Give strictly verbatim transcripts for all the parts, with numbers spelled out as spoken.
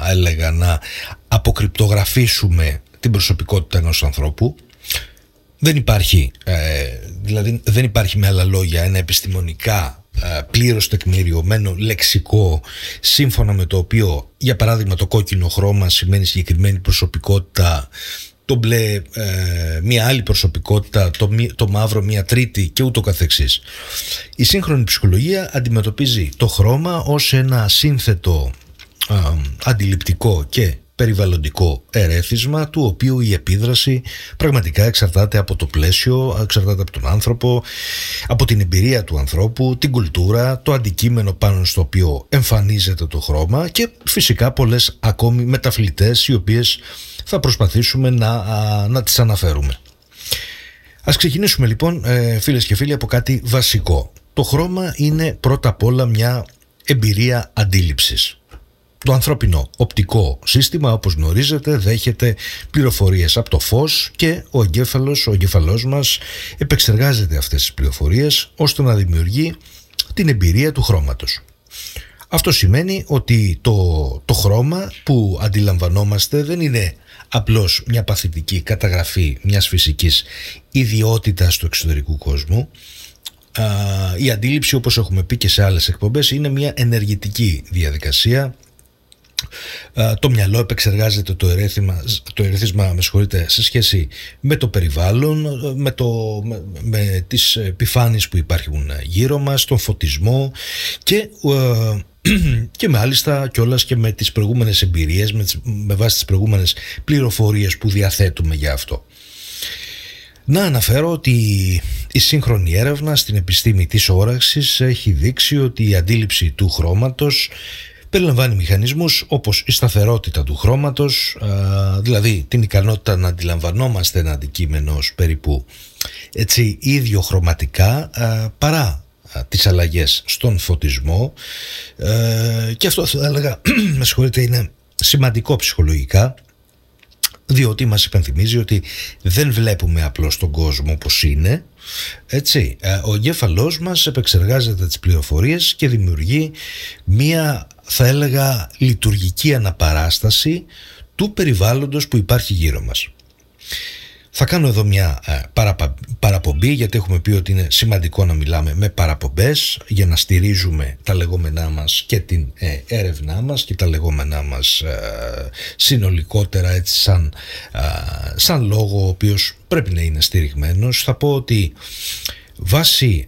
έλεγα, να αποκρυπτογραφήσουμε την προσωπικότητα ενός ανθρώπου. Δεν υπάρχει, ε, δηλαδή δεν υπάρχει με άλλα λόγια ένα επιστημονικά ε, πλήρως τεκμηριωμένο λεξικό σύμφωνα με το οποίο, για παράδειγμα, το κόκκινο χρώμα σημαίνει συγκεκριμένη προσωπικότητα, το μπλε ε, μία άλλη προσωπικότητα, το, το μαύρο μία τρίτη και ούτω καθεξής. Η σύγχρονη ψυχολογία αντιμετωπίζει το χρώμα ως ένα σύνθετο ε, αντιληπτικό και περιβαλλοντικό ερέθισμα, του οποίου η επίδραση πραγματικά εξαρτάται από το πλαίσιο, εξαρτάται από τον άνθρωπο, από την εμπειρία του ανθρώπου, την κουλτούρα, το αντικείμενο πάνω στο οποίο εμφανίζεται το χρώμα και φυσικά πολλές ακόμη μεταφλιτές, οι οποίες θα προσπαθήσουμε να, να τις αναφέρουμε. Ας ξεκινήσουμε λοιπόν, φίλες και φίλοι, από κάτι βασικό. Το χρώμα είναι πρώτα απ' όλα μια εμπειρία αντίληψης. Το ανθρώπινο οπτικό σύστημα, όπως γνωρίζετε, δέχεται πληροφορίες από το φως και ο εγκέφαλος, ο εγκεφαλός μας επεξεργάζεται αυτές τις πληροφορίες ώστε να δημιουργεί την εμπειρία του χρώματος. Αυτό σημαίνει ότι το, το χρώμα που αντιλαμβανόμαστε δεν είναι απλώς μια παθητική καταγραφή μιας φυσικής ιδιότητας του εξωτερικού κόσμου. Η αντίληψη, όπως έχουμε πει και σε άλλες εκπομπές, είναι μια ενεργητική διαδικασία. Το μυαλό επεξεργάζεται το ερέθισμα, το ερέθισμα με συγχωρείτε, σε σχέση με το περιβάλλον, με, το, με, με τις επιφάνειες που υπάρχουν γύρω μας, τον φωτισμό και, και μάλιστα κιόλας και με τις προηγούμενες εμπειρίες, με, τις, με βάση τις προηγούμενες πληροφορίες που διαθέτουμε για αυτό. Να αναφέρω ότι η σύγχρονη έρευνα στην επιστήμη της όραξης έχει δείξει ότι η αντίληψη του χρώματος περιλαμβάνει μηχανισμούς όπως η σταθερότητα του χρώματος, δηλαδή την ικανότητα να αντιλαμβανόμαστε ένα αντικείμενο ως περίπου έτσι ίδιο χρωματικά παρά τις αλλαγές στον φωτισμό, και αυτό θα έλεγα, με συγχωρείτε, είναι σημαντικό ψυχολογικά, διότι μας υπενθυμίζει ότι δεν βλέπουμε απλώς τον κόσμο όπως είναι, έτσι. Ο εγκέφαλός μας επεξεργάζεται τις πληροφορίες και δημιουργεί μία, θα έλεγα, λειτουργική αναπαράσταση του περιβάλλοντος που υπάρχει γύρω μας. Θα κάνω εδώ μια ε, παραπα, παραπομπή, γιατί έχουμε πει ότι είναι σημαντικό να μιλάμε με παραπομπές για να στηρίζουμε τα λεγόμενά μας και την ε, έρευνά μας και τα λεγόμενά μας ε, συνολικότερα, έτσι σαν, ε, σαν λόγο ο οποίος πρέπει να είναι στηριγμένος. Θα πω ότι βάσει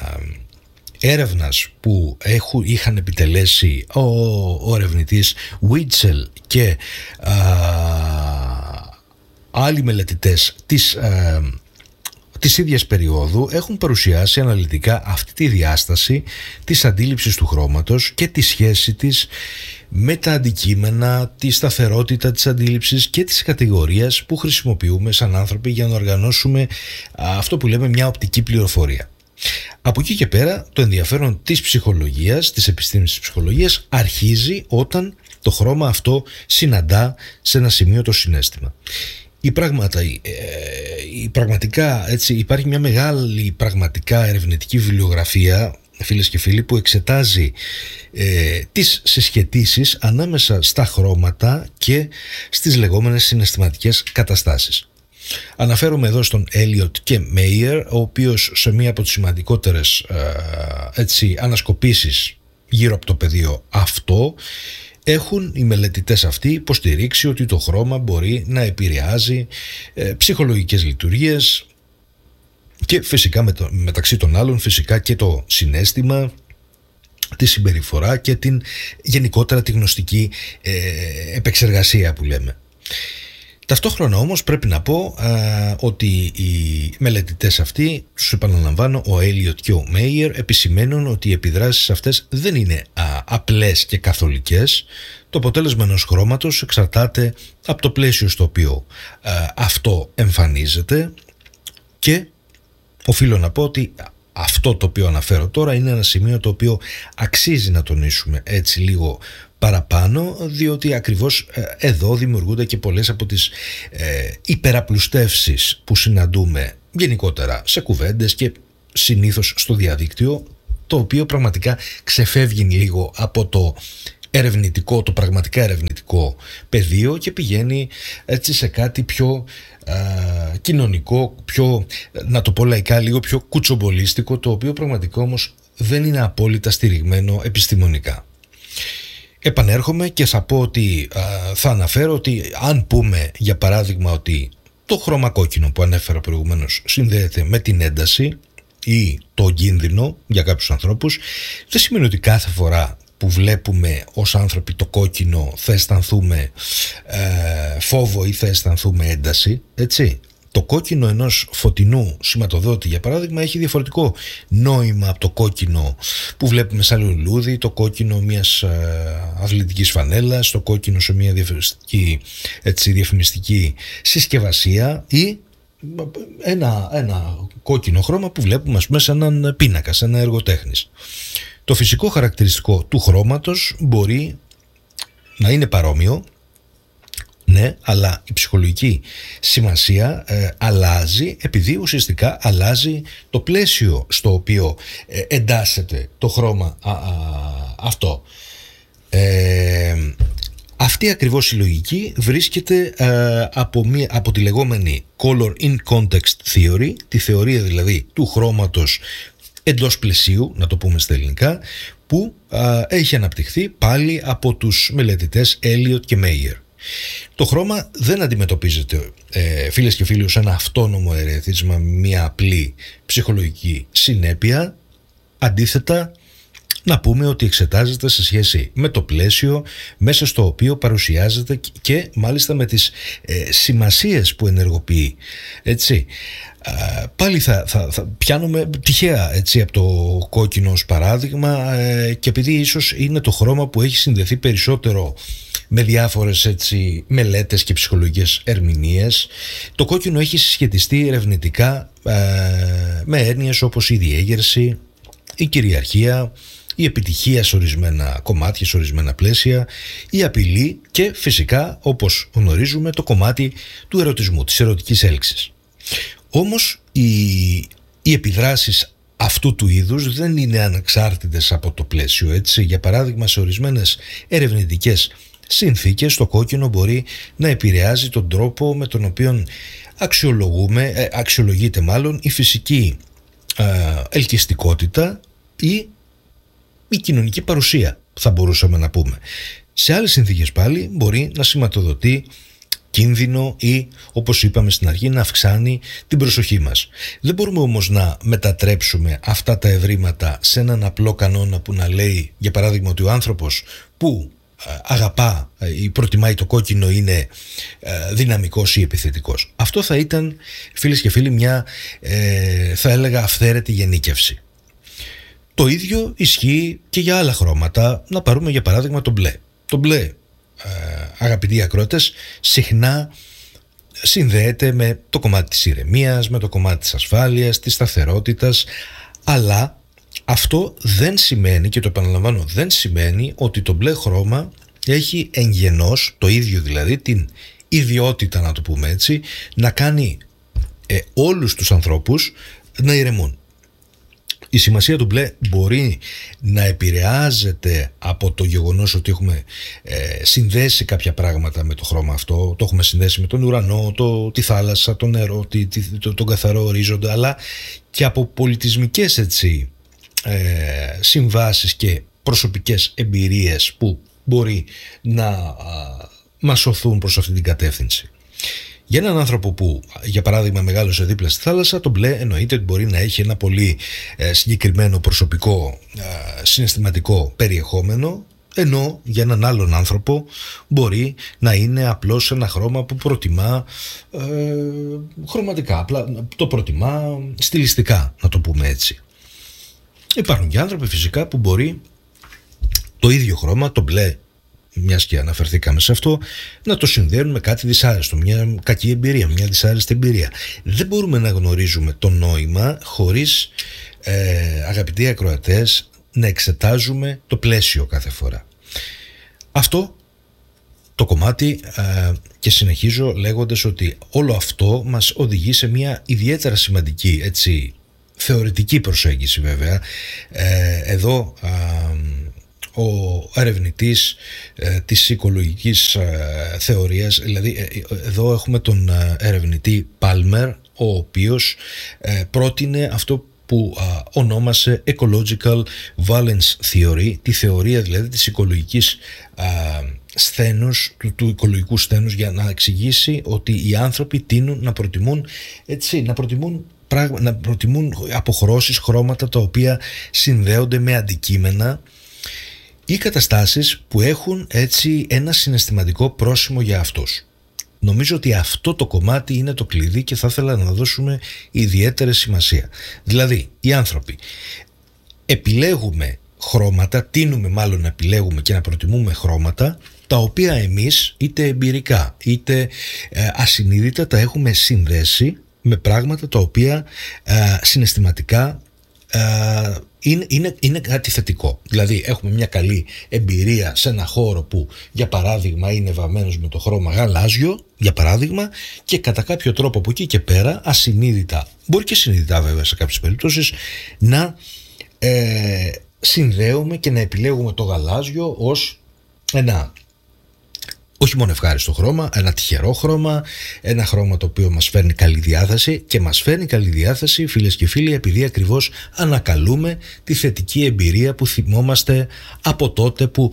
ε, έρευνας που έχουν, είχαν επιτελέσει ο, ο ερευνητής Βίτσελ και ε, άλλοι μελετητές της, ε, της ίδιας περίοδου έχουν παρουσιάσει αναλυτικά αυτή τη διάσταση της αντίληψης του χρώματος και τη σχέση της με τα αντικείμενα, τη σταθερότητα της αντίληψης και της κατηγορίας που χρησιμοποιούμε σαν άνθρωποι για να οργανώσουμε αυτό που λέμε μια οπτική πληροφορία. Από εκεί και πέρα το ενδιαφέρον της ψυχολογίας, της επιστήμης της ψυχολογίας, αρχίζει όταν το χρώμα αυτό συναντά σε ένα σημείο το συναίσθημα. Η, πράγματα, η, η πραγματικά, έτσι, υπάρχει μια μεγάλη πραγματικά ερευνητική βιβλιογραφία, φίλες και φίλοι, που εξετάζει ε, τις συσχετίσεις ανάμεσα στα χρώματα και στις λεγόμενες συναισθηματικές καταστάσεις. Αναφέρομαι εδώ στον Έλιοτ και Μέιερ, ο οποίος σε μία από τις σημαντικότερες ε, έτσι, ανασκοπήσεις γύρω από το πεδίο αυτό, έχουν οι μελετητές αυτοί υποστηρίξει ότι το χρώμα μπορεί να επηρεάζει ε, ψυχολογικές λειτουργίες και φυσικά με το, μεταξύ των άλλων φυσικά και το συναίσθημα, τη συμπεριφορά και την γενικότερα τη γνωστική ε, επεξεργασία που λέμε. Ταυτόχρονα όμως πρέπει να πω α, ότι οι μελετητές αυτοί, τους επαναλαμβάνω, ο Έλιοτ και ο Μέιερ, επισημαίνουν ότι οι επιδράσεις αυτές δεν είναι α, απλές και καθολικές. Το αποτέλεσμα ενός χρώματος εξαρτάται από το πλαίσιο στο οποίο α, αυτό εμφανίζεται, και οφείλω να πω ότι αυτό το οποίο αναφέρω τώρα είναι ένα σημείο το οποίο αξίζει να τονίσουμε έτσι λίγο παραπάνω, διότι ακριβώς εδώ δημιουργούνται και πολλές από τις ε, υπεραπλουστεύσεις που συναντούμε γενικότερα σε κουβέντες και συνήθως στο διαδίκτυο, το οποίο πραγματικά ξεφεύγει λίγο από το ερευνητικό, το πραγματικά ερευνητικό πεδίο και πηγαίνει έτσι σε κάτι πιο α, κοινωνικό, πιο, να το πω λαϊκά, λίγο πιο κουτσομπολίστικο, το οποίο πραγματικά όμως δεν είναι απόλυτα στηριγμένο επιστημονικά. Επανέρχομαι και θα πω ότι α, θα αναφέρω ότι αν πούμε για παράδειγμα ότι το χρώμα κόκκινο που ανέφερα προηγουμένως συνδέεται με την ένταση ή το κίνδυνο για κάποιους ανθρώπους, δεν σημαίνει ότι κάθε φορά που βλέπουμε ως άνθρωποι το κόκκινο θα αισθανθούμε ε, φόβο ή θα αισθανθούμε ένταση, έτσι. Το κόκκινο ενός φωτεινού σηματοδότη, για παράδειγμα, έχει διαφορετικό νόημα από το κόκκινο που βλέπουμε σαν λουλούδι, το κόκκινο μιας ε, αθλητικής φανέλας, το κόκκινο σε μια διαφημιστική, έτσι, διαφημιστική συσκευασία ή ένα, ένα κόκκινο χρώμα που βλέπουμε, ας πούμε, σε έναν πίνακα, σε ένα έργο τέχνης. Το φυσικό χαρακτηριστικό του χρώματος μπορεί να είναι παρόμοιο, ναι, αλλά η ψυχολογική σημασία ε, αλλάζει επειδή ουσιαστικά αλλάζει το πλαίσιο στο οποίο ε, εντάσσεται το χρώμα α, α, αυτό. Ε, αυτή ακριβώς η λογική βρίσκεται ε, από, μία, από τη λεγόμενη Color in Context Theory, τη θεωρία δηλαδή του χρώματος εντός πλαισίου, να το πούμε στα ελληνικά, που α, έχει αναπτυχθεί πάλι από τους μελετητές Elliot και Meyer. Το χρώμα δεν αντιμετωπίζεται, ε, φίλες και φίλοι, ως ένα αυτόνομο ερεθίσμα, μια απλή ψυχολογική συνέπεια. Αντίθετα, να πούμε ότι εξετάζεται σε σχέση με το πλαίσιο μέσα στο οποίο παρουσιάζεται και μάλιστα με τις ε, σημασίες που ενεργοποιεί, έτσι. Uh, πάλι θα, θα, θα πιάνουμε τυχαία, έτσι, από το κόκκινο ως παράδειγμα ε, και επειδή ίσως είναι το χρώμα που έχει συνδεθεί περισσότερο με διάφορες, έτσι, μελέτες και ψυχολογικές ερμηνείες, το κόκκινο έχει συσχετιστεί ερευνητικά ε, με έννοιες όπως η διέγερση, η κυριαρχία, η επιτυχία σε ορισμένα κομμάτια, σε ορισμένα πλαίσια, η απειλή και φυσικά, όπως γνωρίζουμε, το κομμάτι του ερωτισμού, της ερωτικής έλξης. Όμως οι, οι επιδράσεις αυτού του είδους δεν είναι ανεξάρτητες από το πλαίσιο, έτσι. Για παράδειγμα, σε ορισμένες ερευνητικές συνθήκες το κόκκινο μπορεί να επηρεάζει τον τρόπο με τον οποίο αξιολογούμε, ε, αξιολογείται μάλλον η φυσική ε, ελκυστικότητα ή η κοινωνική παρουσία, θα μπορούσαμε να πούμε. Σε άλλες συνθήκες πάλι μπορεί να σηματοδοτεί κίνδυνο ή, όπως είπαμε στην αρχή, να αυξάνει την προσοχή μας. Δεν μπορούμε όμως να μετατρέψουμε αυτά τα ευρήματα σε έναν απλό κανόνα που να λέει, για παράδειγμα, ότι ο άνθρωπος που αγαπά ή προτιμάει το κόκκινο είναι δυναμικός ή επιθετικός. Αυτό θα ήταν, φίλες και φίλοι, μια ε, θα έλεγα αυθαίρετη γενίκευση. Το ίδιο ισχύει και για άλλα χρώματα. Να πάρουμε για παράδειγμα το μπλε. Το μπλε, αγαπητοί ακροατές, συχνά συνδέεται με το κομμάτι της ηρεμίας, με το κομμάτι της ασφάλειας, της σταθερότητας, αλλά αυτό δεν σημαίνει, και το επαναλαμβάνω, δεν σημαίνει ότι το μπλε χρώμα έχει εγγενώς, το ίδιο δηλαδή, την ιδιότητα, να το πούμε έτσι, να κάνει ε, όλους τους ανθρώπους να ηρεμούν. Η σημασία του μπλε μπορεί να επηρεάζεται από το γεγονός ότι έχουμε ε, συνδέσει κάποια πράγματα με το χρώμα αυτό. Το έχουμε συνδέσει με τον ουρανό, το, τη θάλασσα, το νερό, τη, τη, το, τον καθαρό ορίζοντα, αλλά και από πολιτισμικές, έτσι, ε, συμβάσεις και προσωπικές εμπειρίες που μπορεί να α, μας σωθούν προς αυτή την κατεύθυνση. Για έναν άνθρωπο που, για παράδειγμα, μεγάλωσε δίπλα στη θάλασσα, το μπλε εννοείται ότι μπορεί να έχει ένα πολύ ε, συγκεκριμένο προσωπικό ε, συναισθηματικό περιεχόμενο, ενώ για έναν άλλον άνθρωπο μπορεί να είναι απλώς ένα χρώμα που προτιμά ε, χρωματικά, απλά το προτιμά στιλιστικά, να το πούμε έτσι. Υπάρχουν και άνθρωποι φυσικά που μπορεί το ίδιο χρώμα, το μπλε, μιας και αναφερθήκαμε σε αυτό, να το συνδέουν με κάτι δυσάρεστο, μια κακή εμπειρία, μια δυσάρεστη εμπειρία. Δεν μπορούμε να γνωρίζουμε το νόημα χωρίς, ε, αγαπητοί ακροατές, να εξετάζουμε το πλαίσιο κάθε φορά. Αυτό το κομμάτι, ε, και συνεχίζω λέγοντας ότι όλο αυτό μας οδηγεί σε μια ιδιαίτερα σημαντική, έτσι, θεωρητική προσέγγιση βέβαια. Ε, εδώ... Ε, ο ερευνητής ε, της οικολογικής ε, θεωρίας, δηλαδή ε, εδώ έχουμε τον ε, ερευνητή Palmer, ο οποίος ε, πρότεινε αυτό που α, ονόμασε Ecological Valence Theory, τη θεωρία δηλαδή της οικολογικής α, σθένους, του, του οικολογικού σθένους, για να εξηγήσει ότι οι άνθρωποι τείνουν να προτιμούν, έτσι, να προτιμούν, πράγμα, να προτιμούν αποχρώσεις, χρώματα τα οποία συνδέονται με αντικείμενα ή καταστάσεις που έχουν έτσι ένα συναισθηματικό πρόσημο για αυτούς. Νομίζω ότι αυτό το κομμάτι είναι το κλειδί και θα ήθελα να δώσουμε ιδιαίτερη σημασία. Δηλαδή, οι άνθρωποι επιλέγουμε χρώματα, τείνουμε μάλλον να επιλέγουμε και να προτιμούμε χρώματα, τα οποία εμείς είτε εμπειρικά είτε ε, ασυνείδητα τα έχουμε συνδέσει με πράγματα τα οποία ε, συναισθηματικά ε, είναι, είναι, είναι κάτι θετικό. Δηλαδή έχουμε μια καλή εμπειρία σε ένα χώρο που για παράδειγμα είναι βαμμένος με το χρώμα γαλάζιο, για παράδειγμα, και κατά κάποιο τρόπο από εκεί και πέρα ασυνείδητα, μπορεί και συνειδητά βέβαια σε κάποιες περιπτώσεις, να ε, συνδέουμε και να επιλέγουμε το γαλάζιο ως ένα όχι μόνο ευχάριστο χρώμα, ένα τυχερό χρώμα, ένα χρώμα το οποίο μας φέρνει καλή διάθεση, και μας φέρνει καλή διάθεση, φίλες και φίλοι, επειδή ακριβώς ανακαλούμε τη θετική εμπειρία που θυμόμαστε από τότε που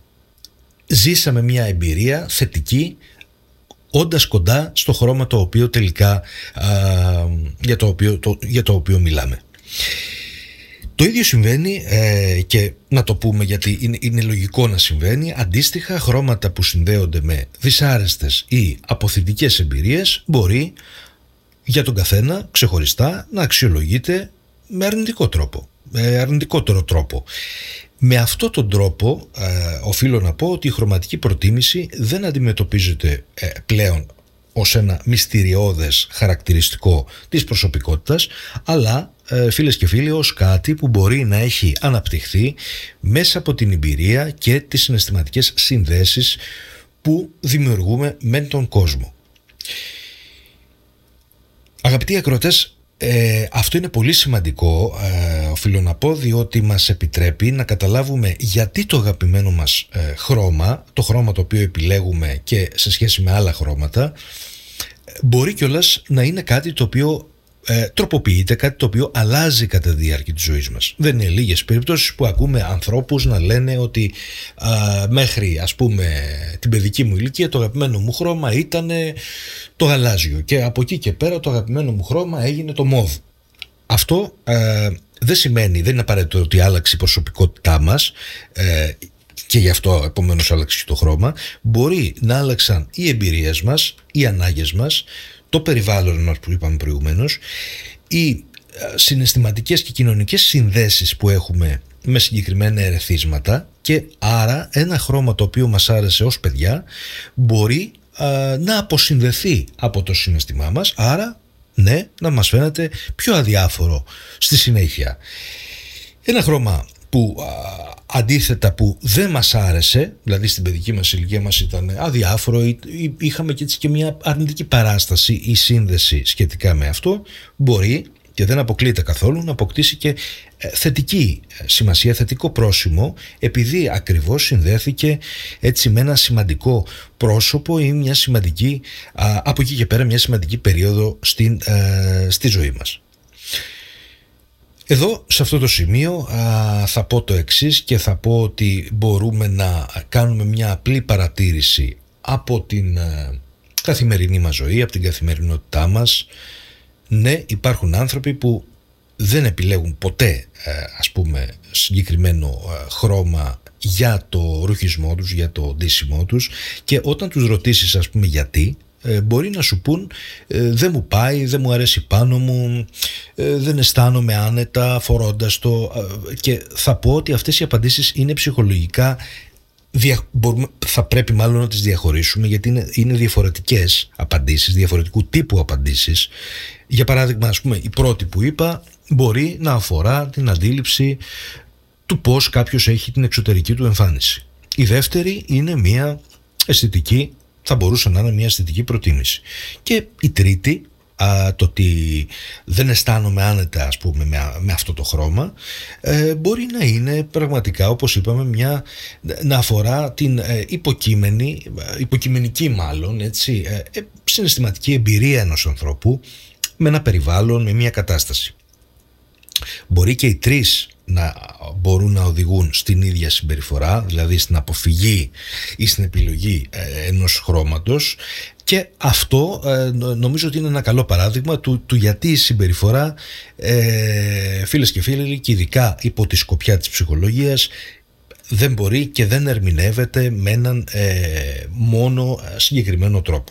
ζήσαμε μια εμπειρία θετική όντας κοντά στο χρώμα το οποίο τελικά α, για, το οποίο, το, για το οποίο μιλάμε. Το ίδιο συμβαίνει ε, και να το πούμε γιατί είναι, είναι λογικό να συμβαίνει, αντίστοιχα χρώματα που συνδέονται με δυσάρεστες ή αποθητικές εμπειρίες μπορεί για τον καθένα ξεχωριστά να αξιολογείται με αρνητικό τρόπο, με αρνητικότερο τρόπο. Με αυτόν τον τρόπο ε, οφείλω να πω ότι η χρωματική προτίμηση δεν αντιμετωπίζεται ε, πλέον ως ένα μυστηριώδες χαρακτηριστικό της προσωπικότητας, αλλά ε, φίλες και φίλοι, ως κάτι που μπορεί να έχει αναπτυχθεί μέσα από την εμπειρία και τις συναισθηματικές συνδέσεις που δημιουργούμε με τον κόσμο. Αγαπητοί ακροατές, Ε, αυτό είναι πολύ σημαντικό, ε, οφείλω να πω, διότι μας επιτρέπει να καταλάβουμε γιατί το αγαπημένο μας ε, χρώμα, το χρώμα το οποίο επιλέγουμε και σε σχέση με άλλα χρώματα, μπορεί κιόλας να είναι κάτι το οποίο ε, τροποποιείται, κάτι το οποίο αλλάζει κατά τη διάρκεια της ζωής μας. Δεν είναι λίγες περιπτώσεις που ακούμε ανθρώπους να λένε ότι α, μέχρι ας πούμε την παιδική μου ηλικία το αγαπημένο μου χρώμα ήταν το γαλάζιο και από εκεί και πέρα το αγαπημένο μου χρώμα έγινε το μοβ. Αυτό ε, δεν σημαίνει, δεν είναι απαραίτητο ότι άλλαξε η προσωπικότητά μας ε, και γι' αυτό επομένως άλλαξε το χρώμα. Μπορεί να άλλαξαν οι εμπειρίες μας, οι ανάγκες μας, το περιβάλλον μας που είπαμε προηγουμένως, οι συναισθηματικές και κοινωνικές συνδέσεις που έχουμε με συγκεκριμένα ερεθίσματα, και άρα ένα χρώμα το οποίο μας άρεσε ως παιδιά μπορεί α, να αποσυνδεθεί από το συναισθημά μας, άρα ναι, να μας φαίνεται πιο αδιάφορο στη συνέχεια. Ένα χρώμα που α, αντίθετα που δεν μας άρεσε, δηλαδή στην παιδική μας ηλικία μας ήταν αδιάφορο ή είχαμε και, έτσι και μια αρνητική παράσταση ή σύνδεση σχετικά με αυτό, μπορεί και δεν αποκλείεται καθόλου να αποκτήσει και θετική σημασία, θετικό πρόσημο, επειδή ακριβώς συνδέθηκε έτσι με ένα σημαντικό πρόσωπο ή μια σημαντική, από εκεί και πέρα μια σημαντική περίοδο στην, στη ζωή μας. Εδώ σε αυτό το σημείο α, θα πω το εξής και θα πω ότι μπορούμε να κάνουμε μια απλή παρατήρηση από την α, καθημερινή μας ζωή, από την καθημερινότητά μας. Ναι, υπάρχουν άνθρωποι που δεν επιλέγουν ποτέ α, ας πούμε συγκεκριμένο α, χρώμα για το ρουχισμό τους, για το ντύσιμό τους, και όταν τους ρωτήσεις ας πούμε γιατί, μπορεί να σου πούν ε, δεν μου πάει, δεν μου αρέσει πάνω μου, ε, δεν αισθάνομαι άνετα φορώντας το, ε, και θα πω ότι αυτές οι απαντήσεις είναι ψυχολογικά, δια, μπορούμε, θα πρέπει μάλλον να τις διαχωρίσουμε, γιατί είναι, είναι διαφορετικές απαντήσεις, διαφορετικού τύπου απαντήσεις. Για παράδειγμα, ας πούμε, η πρώτη που είπα μπορεί να αφορά την αντίληψη του πώς κάποιος έχει την εξωτερική του εμφάνιση. Η δεύτερη είναι μια αισθητική, θα μπορούσε να είναι μια αισθητική προτίμηση. Και η τρίτη α, το ότι δεν αισθάνομαι άνετα, ας πούμε, με, με αυτό το χρώμα, ε, μπορεί να είναι πραγματικά, όπως είπαμε, μια, να αφορά την ε, υποκείμενη, υποκειμενική μάλλον, έτσι, ε, ε, συναισθηματική εμπειρία ενός ανθρώπου με ένα περιβάλλον, με μια κατάσταση. Μπορεί και οι τρεις να μπορούν να οδηγούν στην ίδια συμπεριφορά, δηλαδή στην αποφυγή ή στην επιλογή ενός χρώματος, και αυτό νομίζω ότι είναι ένα καλό παράδειγμα του, του γιατί η συμπεριφορά, ε, φίλες και φίλοι, και ειδικά υπό τη σκοπιά της ψυχολογίας, δεν μπορεί και δεν ερμηνεύεται με έναν ε, μόνο συγκεκριμένο τρόπο.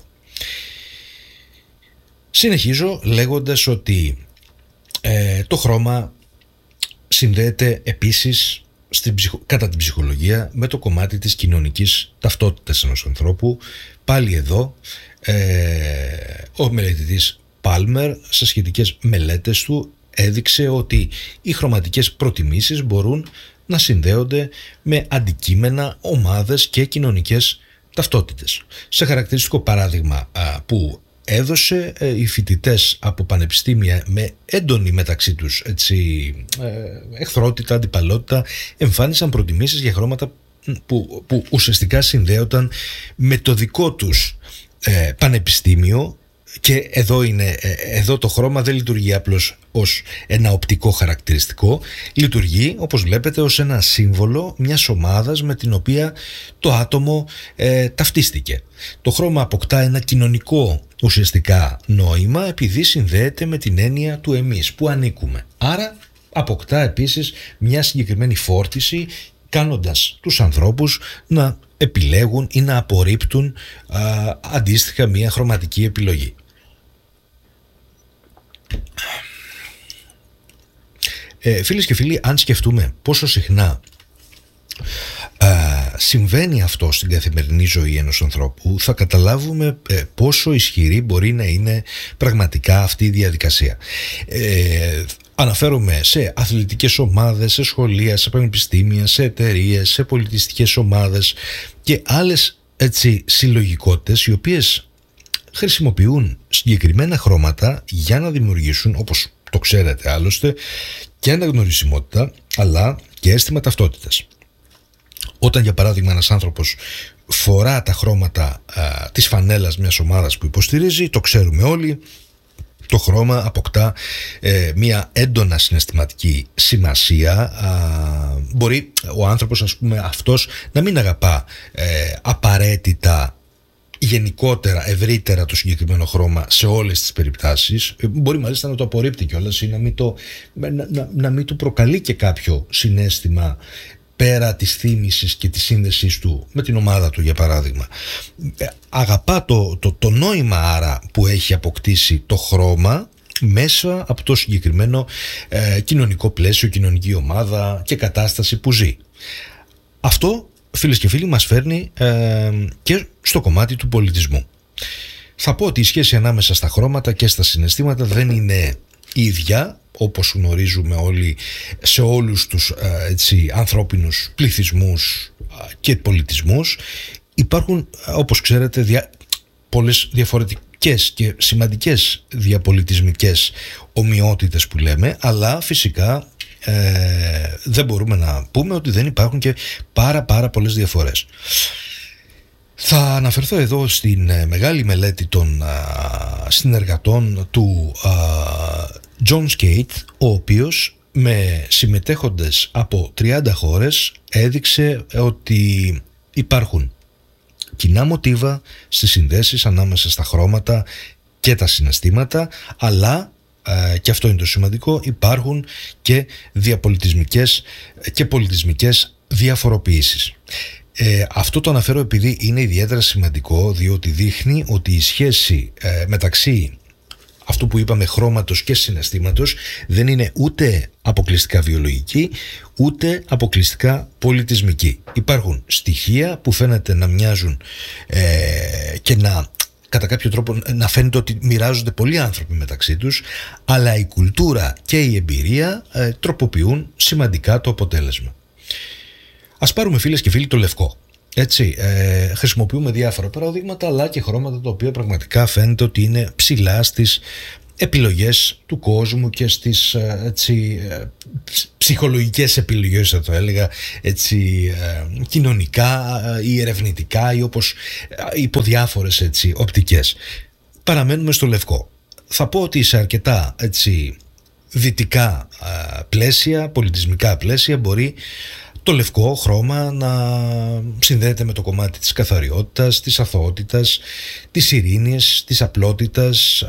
Συνεχίζω λέγοντας ότι ε, το χρώμα συνδέεται επίσης στην ψυχο... κατά την ψυχολογία με το κομμάτι της κοινωνικής ταυτότητας ενός ανθρώπου. Πάλι εδώ ε, ο μελετητής Πάλμερ σε σχετικές μελέτες του έδειξε ότι οι χρωματικές προτιμήσεις μπορούν να συνδέονται με αντικείμενα, ομάδες και κοινωνικές ταυτότητες. Σε χαρακτηριστικό παράδειγμα α, που έδωσε, ε, οι φοιτητές από πανεπιστήμια με έντονη μεταξύ τους, έτσι, ε, εχθρότητα, αντιπαλότητα, εμφάνισαν προτιμήσεις για χρώματα που, που ουσιαστικά συνδέονταν με το δικό τους ε, πανεπιστήμιο. Και εδώ, είναι, εδώ το χρώμα δεν λειτουργεί απλώς ως ένα οπτικό χαρακτηριστικό, λειτουργεί, όπως βλέπετε, ως ένα σύμβολο μιας ομάδας με την οποία το άτομο ε, ταυτίστηκε. Το χρώμα αποκτά ένα κοινωνικό ουσιαστικά νόημα επειδή συνδέεται με την έννοια του εμείς που ανήκουμε. Άρα αποκτά επίσης μια συγκεκριμένη φόρτιση, κάνοντας τους ανθρώπους να επιλέγουν ή να απορρίπτουν α, αντίστοιχα μια χρωματική επιλογή. Ε, φίλες και φίλοι, αν σκεφτούμε πόσο συχνά α, συμβαίνει αυτό στην καθημερινή ζωή ενός ανθρώπου, θα καταλάβουμε ε, πόσο ισχυρή μπορεί να είναι πραγματικά αυτή η διαδικασία. Ε, Αναφέρομαι σε αθλητικές ομάδες, σε σχολεία, σε πανεπιστήμια, σε εταιρείες, σε πολιτιστικές ομάδες και άλλες, έτσι, συλλογικότητες οι οποίες χρησιμοποιούν συγκεκριμένα χρώματα για να δημιουργήσουν, όπως το ξέρετε άλλωστε, και αναγνωρισιμότητα αλλά και αίσθημα ταυτότητας. Όταν για παράδειγμα ένας άνθρωπος φορά τα χρώματα α, της φανέλας μιας ομάδας που υποστηρίζει, το ξέρουμε όλοι, το χρώμα αποκτά ε, μια έντονα συναισθηματική σημασία. Α, μπορεί ο άνθρωπος, ας πούμε, αυτός να μην αγαπά ε, απαραίτητα γενικότερα, ευρύτερα το συγκεκριμένο χρώμα σε όλες τις περιπτώσεις. Μπορεί μάλιστα να το απορρίπτει κιόλας ή να μην, το, να, να, να μην του προκαλεί και κάποιο συναίσθημα πέρα της θύμησης και της σύνδεσης του με την ομάδα του, για παράδειγμα. Αγαπά το, το, το νόημα άρα που έχει αποκτήσει το χρώμα μέσα από το συγκεκριμένο ε, κοινωνικό πλαίσιο, κοινωνική ομάδα και κατάσταση που ζει. Αυτό, φίλες και φίλοι, μας φέρνει ε, και στο κομμάτι του πολιτισμού. Θα πω ότι η σχέση ανάμεσα στα χρώματα και στα συναισθήματα δεν είναι ίδια, όπως γνωρίζουμε όλοι, σε όλους τους έτσι, ανθρώπινους πληθυσμούς και πολιτισμούς. Υπάρχουν, όπως ξέρετε, δια, πολλές διαφορετικές και σημαντικές διαπολιτισμικές ομοιότητες που λέμε, αλλά φυσικά ε, δεν μπορούμε να πούμε ότι δεν υπάρχουν και πάρα πάρα πολλές διαφορές. Θα αναφερθώ εδώ στην μεγάλη μελέτη των α, συνεργατών του α, John Skate, ο οποίος με συμμετέχοντες από τριάντα χώρες έδειξε ότι υπάρχουν κοινά μοτίβα στις συνδέσεις ανάμεσα στα χρώματα και τα συναισθήματα, αλλά α, και αυτό είναι το σημαντικό, υπάρχουν και διαπολιτισμικές και πολιτισμικές διαφοροποιήσεις. Ε, αυτό το αναφέρω επειδή είναι ιδιαίτερα σημαντικό, διότι δείχνει ότι η σχέση ε, μεταξύ αυτού που είπαμε χρώματος και συναισθήματος δεν είναι ούτε αποκλειστικά βιολογική ούτε αποκλειστικά πολιτισμική. Υπάρχουν στοιχεία που φαίνεται να μοιάζουν ε, και να κατά κάποιο τρόπο να φαίνεται ότι μοιράζονται πολλοί άνθρωποι μεταξύ τους, αλλά η κουλτούρα και η εμπειρία ε, τροποποιούν σημαντικά το αποτέλεσμα. Ας πάρουμε, φίλες και φίλοι, το λευκό. Έτσι, ε, χρησιμοποιούμε διάφορα παραδείγματα, αλλά και χρώματα τα οποία πραγματικά φαίνεται ότι είναι ψηλά στις επιλογές του κόσμου και στις έτσι, ψυχολογικές επιλογές, θα το έλεγα, έτσι, κοινωνικά ή ερευνητικά ή όπως υπό διάφορες έτσι, οπτικές. Παραμένουμε στο λευκό. Θα πω ότι σε αρκετά έτσι, δυτικά πλαίσια, πολιτισμικά πλαίσια, μπορεί το λευκό χρώμα να συνδέεται με το κομμάτι της καθαριότητας, της αθωότητας, της ειρήνης, της απλότητας,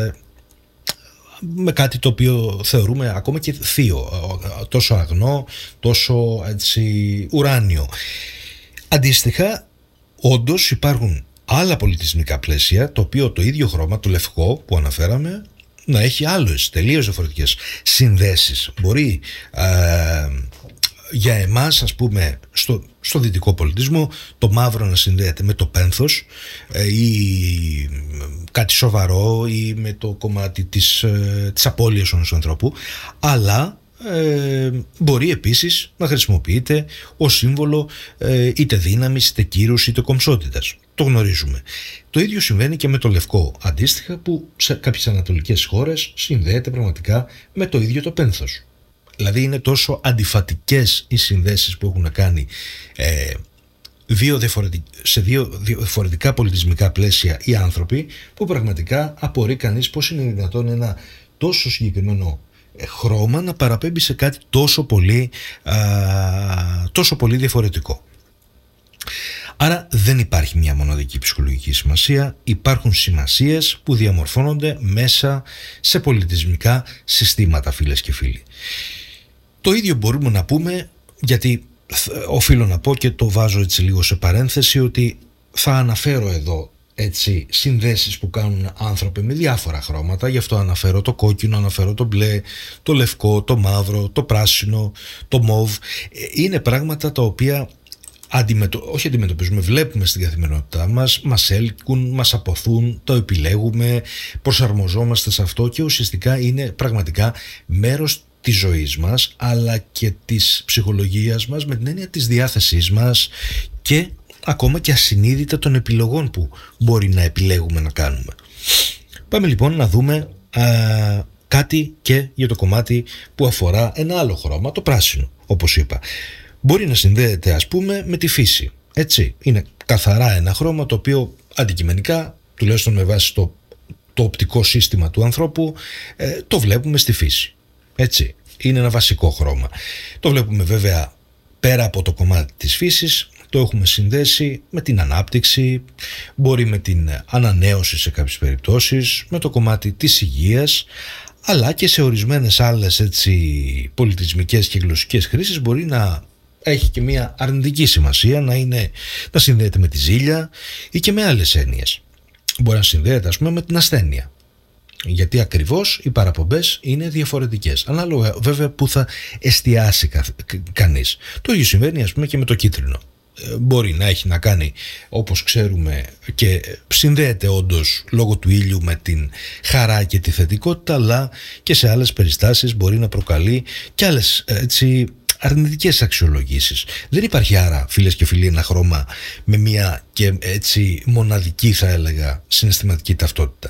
με κάτι το οποίο θεωρούμε ακόμα και θείο, τόσο αγνό, τόσο έτσι, ουράνιο. Αντίστοιχα, όντως υπάρχουν άλλα πολιτισμικά πλαίσια, το οποίο το ίδιο χρώμα, το λευκό που αναφέραμε, να έχει άλλες τελείως διαφορετικές συνδέσεις. Μπορεί ε, για εμάς, ας πούμε, στο, στο δυτικό πολιτισμό, το μαύρο να συνδέεται με το πένθος ε, ή κάτι σοβαρό ή με το κομμάτι της, ε, της απώλειας ενός ανθρώπου, αλλά ε, μπορεί επίσης να χρησιμοποιείται ως σύμβολο ε, είτε δύναμης, είτε κύρους, είτε κομψότητας. Το γνωρίζουμε. Το ίδιο συμβαίνει και με το λευκό, αντίστοιχα, που σε κάποιες ανατολικές χώρες συνδέεται πραγματικά με το ίδιο το πένθος. Δηλαδή είναι τόσο αντιφατικές οι συνδέσεις που έχουν κάνει ε, δύο διαφορετικ... σε δύο διαφορετικά πολιτισμικά πλαίσια οι άνθρωποι, που πραγματικά απορεί κανείς πώς είναι δυνατόν ένα τόσο συγκεκριμένο χρώμα να παραπέμπει σε κάτι τόσο πολύ, α, τόσο πολύ διαφορετικό. Άρα δεν υπάρχει μια μοναδική ψυχολογική σημασία, υπάρχουν σημασίες που διαμορφώνονται μέσα σε πολιτισμικά συστήματα, φίλες και φίλοι. Το ίδιο μπορούμε να πούμε, γιατί οφείλω να πω και το βάζω έτσι λίγο σε παρένθεση, ότι θα αναφέρω εδώ έτσι συνδέσεις που κάνουν άνθρωποι με διάφορα χρώματα, γι' αυτό αναφέρω το κόκκινο, αναφέρω το μπλε, το λευκό, το μαύρο, το πράσινο, το μοβ. Είναι πράγματα τα οποία αντιμετω... όχι αντιμετωπίζουμε, βλέπουμε στην καθημερινότητά μας, μας έλκουν, μας αποθούν, το επιλέγουμε, προσαρμοζόμαστε σε αυτό και ουσιαστικά είναι πραγματικά μέρος της ζωής μας, αλλά και της ψυχολογίας μας, με την έννοια της διάθεσής μας και ακόμα και ασυνείδητα των επιλογών που μπορεί να επιλέγουμε να κάνουμε. Πάμε λοιπόν να δούμε α, κάτι και για το κομμάτι που αφορά ένα άλλο χρώμα, το πράσινο, όπως είπα. Μπορεί να συνδέεται, ας πούμε, με τη φύση. Έτσι, είναι καθαρά ένα χρώμα το οποίο αντικειμενικά, τουλάχιστον με βάση το, το οπτικό σύστημα του ανθρώπου, ε, το βλέπουμε στη φύση. Έτσι, είναι ένα βασικό χρώμα. Το βλέπουμε βέβαια πέρα από το κομμάτι της φύσης, το έχουμε συνδέσει με την ανάπτυξη, μπορεί με την ανανέωση σε κάποιες περιπτώσεις, με το κομμάτι της υγείας, αλλά και σε ορισμένες άλλες έτσι, πολιτισμικές και γλωσσικές χρήσεις μπορεί να έχει και μια αρνητική σημασία, να, είναι, να συνδέεται με τη ζήλια ή και με άλλες έννοιες. Μπορεί να συνδέεται, ας πούμε, με την ασθένεια. Γιατί ακριβώς οι παραπομπές είναι διαφορετικές. Ανάλογα βέβαια που θα εστιάσει κα, κανείς. Το ίδιο συμβαίνει, ας πούμε, και με το κίτρινο. Μπορεί να έχει να κάνει, όπως ξέρουμε, και συνδέεται όντως λόγω του ήλιου με την χαρά και τη θετικότητα, αλλά και σε άλλες περιστάσεις μπορεί να προκαλεί και άλλες έτσι, αρνητικές αξιολογήσεις. Δεν υπάρχει άρα, φίλες και φίλοι, ένα χρώμα με μια και έτσι μοναδική, θα έλεγα, συναισθηματική ταυτότητα.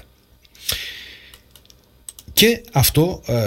Και αυτό ε,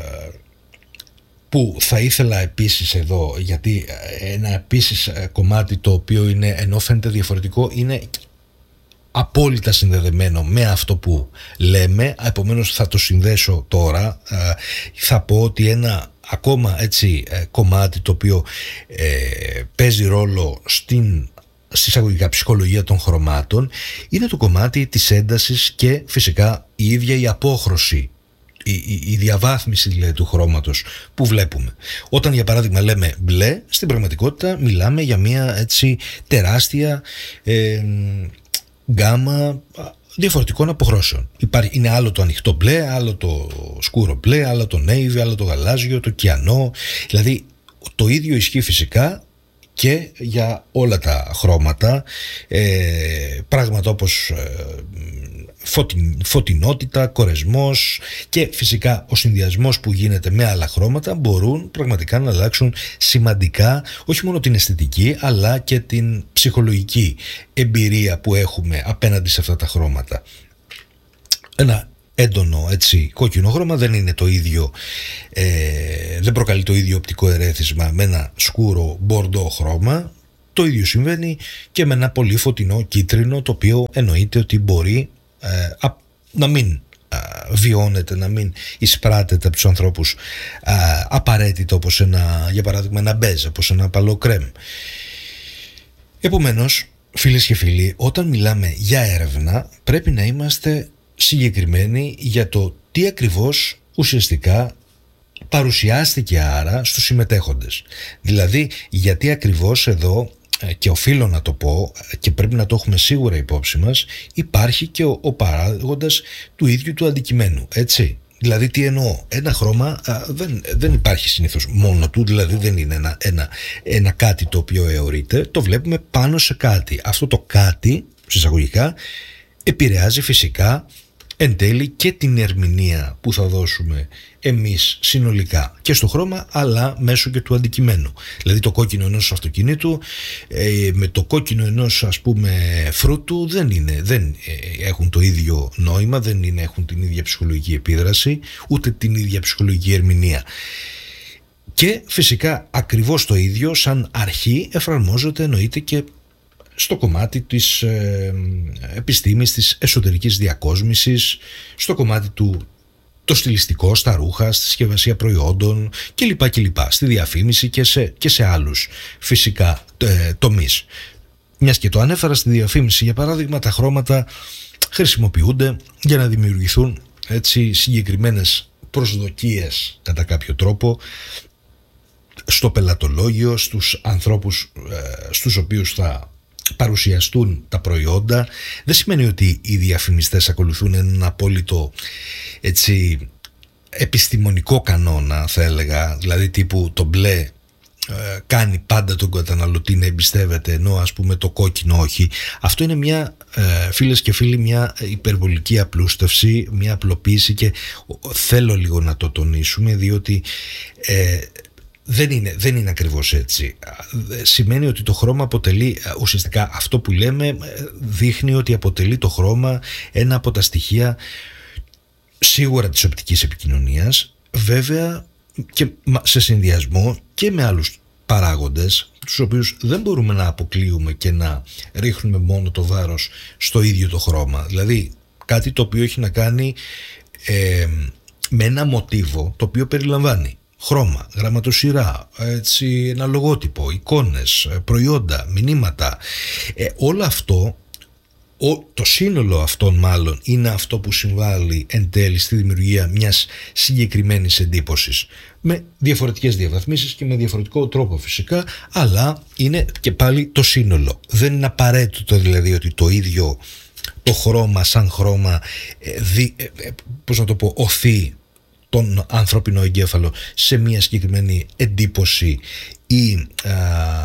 που θα ήθελα επίσης εδώ, γιατί ένα επίσης κομμάτι το οποίο είναι, ενώ φαίνεται διαφορετικό, είναι απόλυτα συνδεδεμένο με αυτό που λέμε, επομένως θα το συνδέσω τώρα. Ε, θα πω ότι ένα ακόμα έτσι κομμάτι το οποίο ε, παίζει ρόλο στην συσσαγωγικά ψυχολογία των χρωμάτων είναι το κομμάτι της έντασης και φυσικά η ίδια η απόχρωση, η, η, η διαβάθμιση δηλαδή του χρώματος που βλέπουμε. Όταν για παράδειγμα λέμε μπλε, στην πραγματικότητα μιλάμε για μια έτσι τεράστια ε, γκάμα διαφορετικών αποχρώσεων. Υπάρχει, είναι άλλο το ανοιχτό μπλε, άλλο το σκούρο μπλε, άλλο το navy, άλλο το γαλάζιο, το κιανό. Δηλαδή το ίδιο ισχύει φυσικά και για όλα τα χρώματα, ε, πράγματα όπως ε, φωτεινότητα, κορεσμός και φυσικά ο συνδυασμός που γίνεται με άλλα χρώματα μπορούν πραγματικά να αλλάξουν σημαντικά όχι μόνο την αισθητική αλλά και την ψυχολογική εμπειρία που έχουμε απέναντι σε αυτά τα χρώματα. Ένα έντονο έτσι κόκκινο χρώμα δεν είναι το ίδιο, ε, δεν προκαλεί το ίδιο οπτικό ερέθισμα με ένα σκούρο μπορντό χρώμα. Το ίδιο συμβαίνει και με ένα πολύ φωτεινό κίτρινο, το οποίο εννοείται ότι μπορεί ε, α, να μην α, βιώνεται, να μην εισπράτεται από τους ανθρώπους α, απαραίτητα όπως ένα, για παράδειγμα ένα μπέζ, όπως ένα απαλό κρέμ. Επομένως, φίλες και φίλοι, όταν μιλάμε για έρευνα πρέπει να είμαστε συγκεκριμένοι για το τι ακριβώς ουσιαστικά παρουσιάστηκε άρα στους συμμετέχοντες. Δηλαδή, γιατί ακριβώς εδώ, και οφείλω να το πω και πρέπει να το έχουμε σίγουρα υπόψη μας, υπάρχει και ο, ο παράγοντας του ίδιου του αντικειμένου, έτσι. Δηλαδή τι εννοώ, ένα χρώμα α, δεν, δεν υπάρχει συνήθως μόνο του, δηλαδή δεν είναι ένα, ένα, ένα κάτι το οποίο αιωρείται, το βλέπουμε πάνω σε κάτι. Αυτό το κάτι, συσσαγωγικά, επηρεάζει φυσικά εν τέλει και την ερμηνεία που θα δώσουμε εμείς συνολικά και στο χρώμα αλλά μέσω και του αντικειμένου. Δηλαδή το κόκκινο ενός αυτοκινήτου ε, με το κόκκινο ενός ας πούμε φρούτου δεν, είναι, δεν έχουν το ίδιο νόημα, δεν είναι, έχουν την ίδια ψυχολογική επίδραση ούτε την ίδια ψυχολογική ερμηνεία. Και φυσικά ακριβώς το ίδιο σαν αρχή εφαρμόζεται εννοείται και στο κομμάτι της ε, επιστήμης, της εσωτερικής διακόσμησης, στο κομμάτι του το στιλιστικό, στα ρούχα, στη συσκευασία προϊόντων κλπ. κλπ. Στη διαφήμιση και σε, και σε άλλους φυσικά ε, τομείς. Μιας και το ανέφερα, στη διαφήμιση για παράδειγμα τα χρώματα χρησιμοποιούνται για να δημιουργηθούν έτσι συγκεκριμένες προσδοκίες κατά κάποιο τρόπο στο πελατολόγιο, στους ανθρώπους ε, στους οποίους θα παρουσιαστούν τα προϊόντα. Δεν σημαίνει ότι οι διαφημιστές ακολουθούν έναν απόλυτο έτσι επιστημονικό κανόνα, θα έλεγα, δηλαδή τύπου το μπλε ε, κάνει πάντα τον καταναλωτή να εμπιστεύεται ενώ ας πούμε το κόκκινο όχι. Αυτό είναι μια ε, φίλες και φίλοι μια υπερβολική απλούστευση, μια απλοποίηση και θέλω λίγο να το τονίσουμε διότι ε, Δεν είναι, δεν είναι ακριβώς έτσι. Σημαίνει ότι το χρώμα αποτελεί, ουσιαστικά αυτό που λέμε δείχνει ότι αποτελεί το χρώμα ένα από τα στοιχεία σίγουρα της οπτικής επικοινωνίας, βέβαια και σε συνδυασμό και με άλλους παράγοντες τους οποίους δεν μπορούμε να αποκλείουμε και να ρίχνουμε μόνο το βάρος στο ίδιο το χρώμα. Δηλαδή κάτι το οποίο έχει να κάνει ε, με ένα μοτίβο το οποίο περιλαμβάνει χρώμα, γραμματοσυρά, έτσι, ένα λογότυπο, εικόνες, προϊόντα, μηνύματα. Ε, όλο αυτό, ο, το σύνολο αυτών μάλλον είναι αυτό που συμβάλλει εν τέλει στη δημιουργία μιας συγκεκριμένης εντύπωσης. Με διαφορετικές διαβαθμίσεις και με διαφορετικό τρόπο φυσικά, αλλά είναι και πάλι το σύνολο. Δεν είναι απαραίτητο δηλαδή ότι το ίδιο το χρώμα σαν χρώμα, ε, δι, ε, ε, πώς να το πω, οθεί τον ανθρώπινο εγκέφαλο σε μια συγκεκριμένη εντύπωση ή α,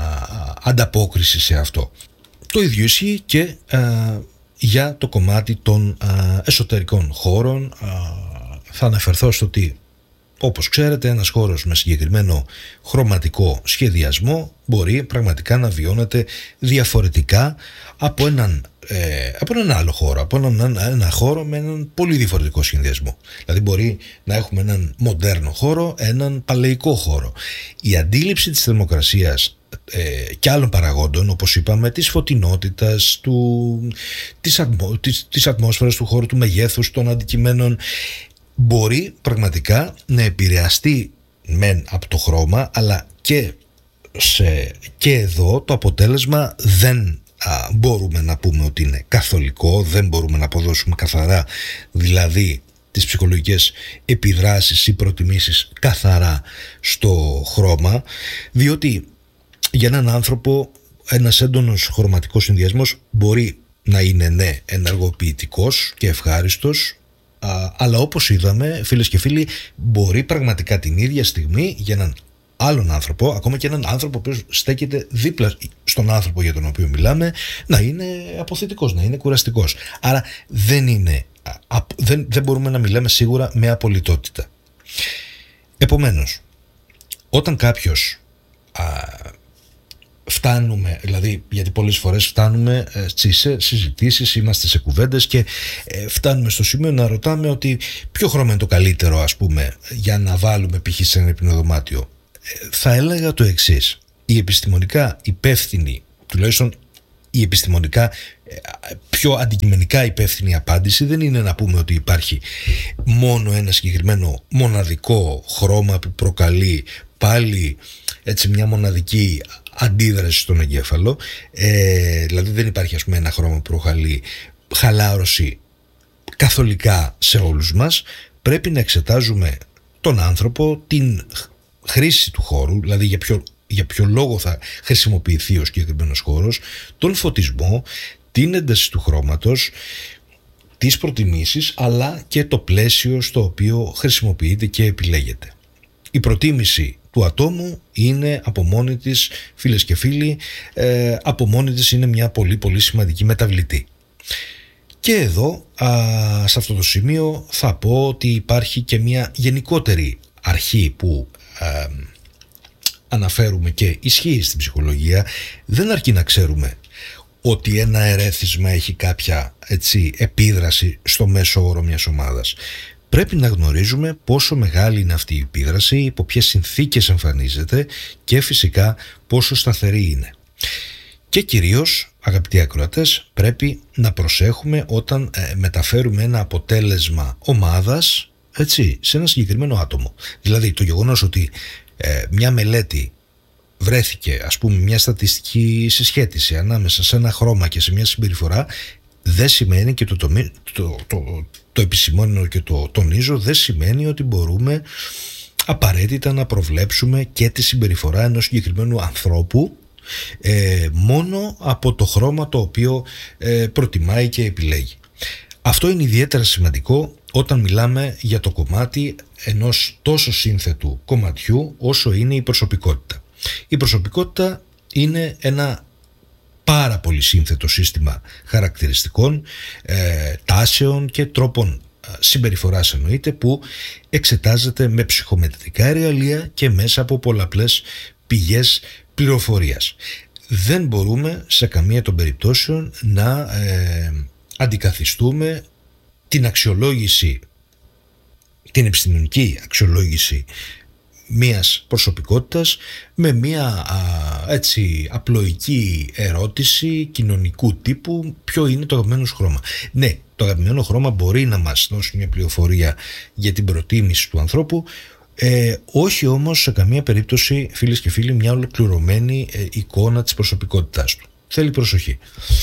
ανταπόκριση σε αυτό. Το ίδιο ισχύει και α, για το κομμάτι των α, εσωτερικών χώρων. Α, θα αναφερθώ στο ότι, όπως ξέρετε, ένας χώρος με συγκεκριμένο χρωματικό σχεδιασμό μπορεί πραγματικά να βιώνεται διαφορετικά από έναν Ε, από έναν άλλο χώρο, από έναν ένα χώρο με έναν πολύ διαφορετικό συνδυασμό. Δηλαδή μπορεί να έχουμε έναν μοντέρνο χώρο, έναν παλαιικό χώρο. Η αντίληψη της θερμοκρασίας ε, και άλλων παραγόντων, όπως είπαμε, της φωτεινότητας, του, της, ατμο, της, της ατμόσφαιρας του χώρου, του μεγέθους των αντικειμένων, μπορεί πραγματικά να επηρεαστεί μεν από το χρώμα, αλλά και, σε, και εδώ το αποτέλεσμα δεν Α, μπορούμε να πούμε ότι είναι καθολικό, δεν μπορούμε να αποδώσουμε καθαρά δηλαδή τις ψυχολογικές επιδράσεις ή προτιμήσεις καθαρά στο χρώμα, διότι για έναν άνθρωπο ένας έντονος χρωματικός συνδυασμός μπορεί να είναι ναι ενεργοποιητικός και ευχάριστος, α, αλλά όπως είδαμε φίλες και φίλοι μπορεί πραγματικά την ίδια στιγμή για έναν άλλον άνθρωπο, ακόμα και έναν άνθρωπο που στέκεται δίπλα στον άνθρωπο για τον οποίο μιλάμε, να είναι αποθητικός, να είναι κουραστικός. Άρα δεν είναι, δεν, δεν μπορούμε να μιλάμε σίγουρα με απολυτότητα. Επομένως, όταν κάποιος α, φτάνουμε, δηλαδή γιατί πολλές φορές φτάνουμε ε, σε συζητήσεις, είμαστε σε κουβέντες και ε, φτάνουμε στο σημείο να ρωτάμε ότι ποιο χρώμα είναι το καλύτερο, ας πούμε, για να βάλουμε π.χ. σε ένα υπνοδωμάτιο. Ε, θα έλεγα το εξής: η επιστημονικά υπεύθυνη, τουλάχιστον η επιστημονικά πιο αντικειμενικά υπεύθυνη απάντηση δεν είναι να πούμε ότι υπάρχει μόνο ένα συγκεκριμένο μοναδικό χρώμα που προκαλεί πάλι έτσι μια μοναδική αντίδραση στον εγκέφαλο, ε, δηλαδή δεν υπάρχει, ας πούμε, ένα χρώμα που προκαλεί χαλάρωση καθολικά σε όλους μας. Πρέπει να εξετάζουμε τον άνθρωπο, την χρήση του χώρου, δηλαδή για ποιο, για ποιο λόγο θα χρησιμοποιηθεί ο συγκεκριμένος χώρος, τον φωτισμό, την ένταση του χρώματος, τις προτιμήσεις, αλλά και το πλαίσιο στο οποίο χρησιμοποιείται και επιλέγεται. Η προτίμηση του ατόμου είναι από μόνη της, φίλες και φίλοι, ε, από μόνη της είναι μια πολύ πολύ σημαντική μεταβλητή. Και εδώ, α, σε αυτό το σημείο, θα πω ότι υπάρχει και μια γενικότερη αρχή που α, αναφέρουμε και ισχύει στην ψυχολογία. Δεν αρκεί να ξέρουμε ότι ένα ερέθισμα έχει κάποια, έτσι, επίδραση στο μέσο όρο μιας ομάδας. Πρέπει να γνωρίζουμε πόσο μεγάλη είναι αυτή η επίδραση, υπό ποιες συνθήκες εμφανίζεται και φυσικά πόσο σταθερή είναι. Και κυρίως, αγαπητοί ακροατές, πρέπει να προσέχουμε όταν ε, μεταφέρουμε ένα αποτέλεσμα ομάδας, έτσι, σε ένα συγκεκριμένο άτομο. Δηλαδή το γεγονός ότι ε, μια μελέτη βρέθηκε, ας πούμε, μια στατιστική συσχέτιση ανάμεσα σε ένα χρώμα και σε μια συμπεριφορά, δεν σημαίνει, και το, το, το, το, το επισημώνω και το τονίζω, δεν σημαίνει ότι μπορούμε απαραίτητα να προβλέψουμε και τη συμπεριφορά ενός συγκεκριμένου ανθρώπου ε, μόνο από το χρώμα το οποίο ε, προτιμάει και επιλέγει. Αυτό είναι ιδιαίτερα σημαντικό όταν μιλάμε για το κομμάτι ενός τόσο σύνθετου κομματιού όσο είναι η προσωπικότητα. Η προσωπικότητα είναι ένα πάρα πολύ σύνθετο σύστημα χαρακτηριστικών, ε, τάσεων και τρόπων συμπεριφοράς, εννοείται, που εξετάζεται με ψυχομετρικά εργαλεία και μέσα από πολλαπλές πηγές πληροφορίας. Δεν μπορούμε σε καμία των περιπτώσεων να ε, αντικαθιστούμε την αξιολόγηση, την επιστημονική αξιολόγηση μίας προσωπικότητας με μία α, έτσι απλοϊκή ερώτηση κοινωνικού τύπου: ποιο είναι το αγαπημένο σου χρώμα. Ναι, το αγαπημένο χρώμα μπορεί να μας δώσει μια πληροφορία για την προτίμηση του ανθρώπου, ε, όχι όμως σε καμία περίπτωση, φίλες και φίλοι, μια ολοκληρωμένη ε, εικόνα της προσωπικότητάς του. Θέλει προσοχή.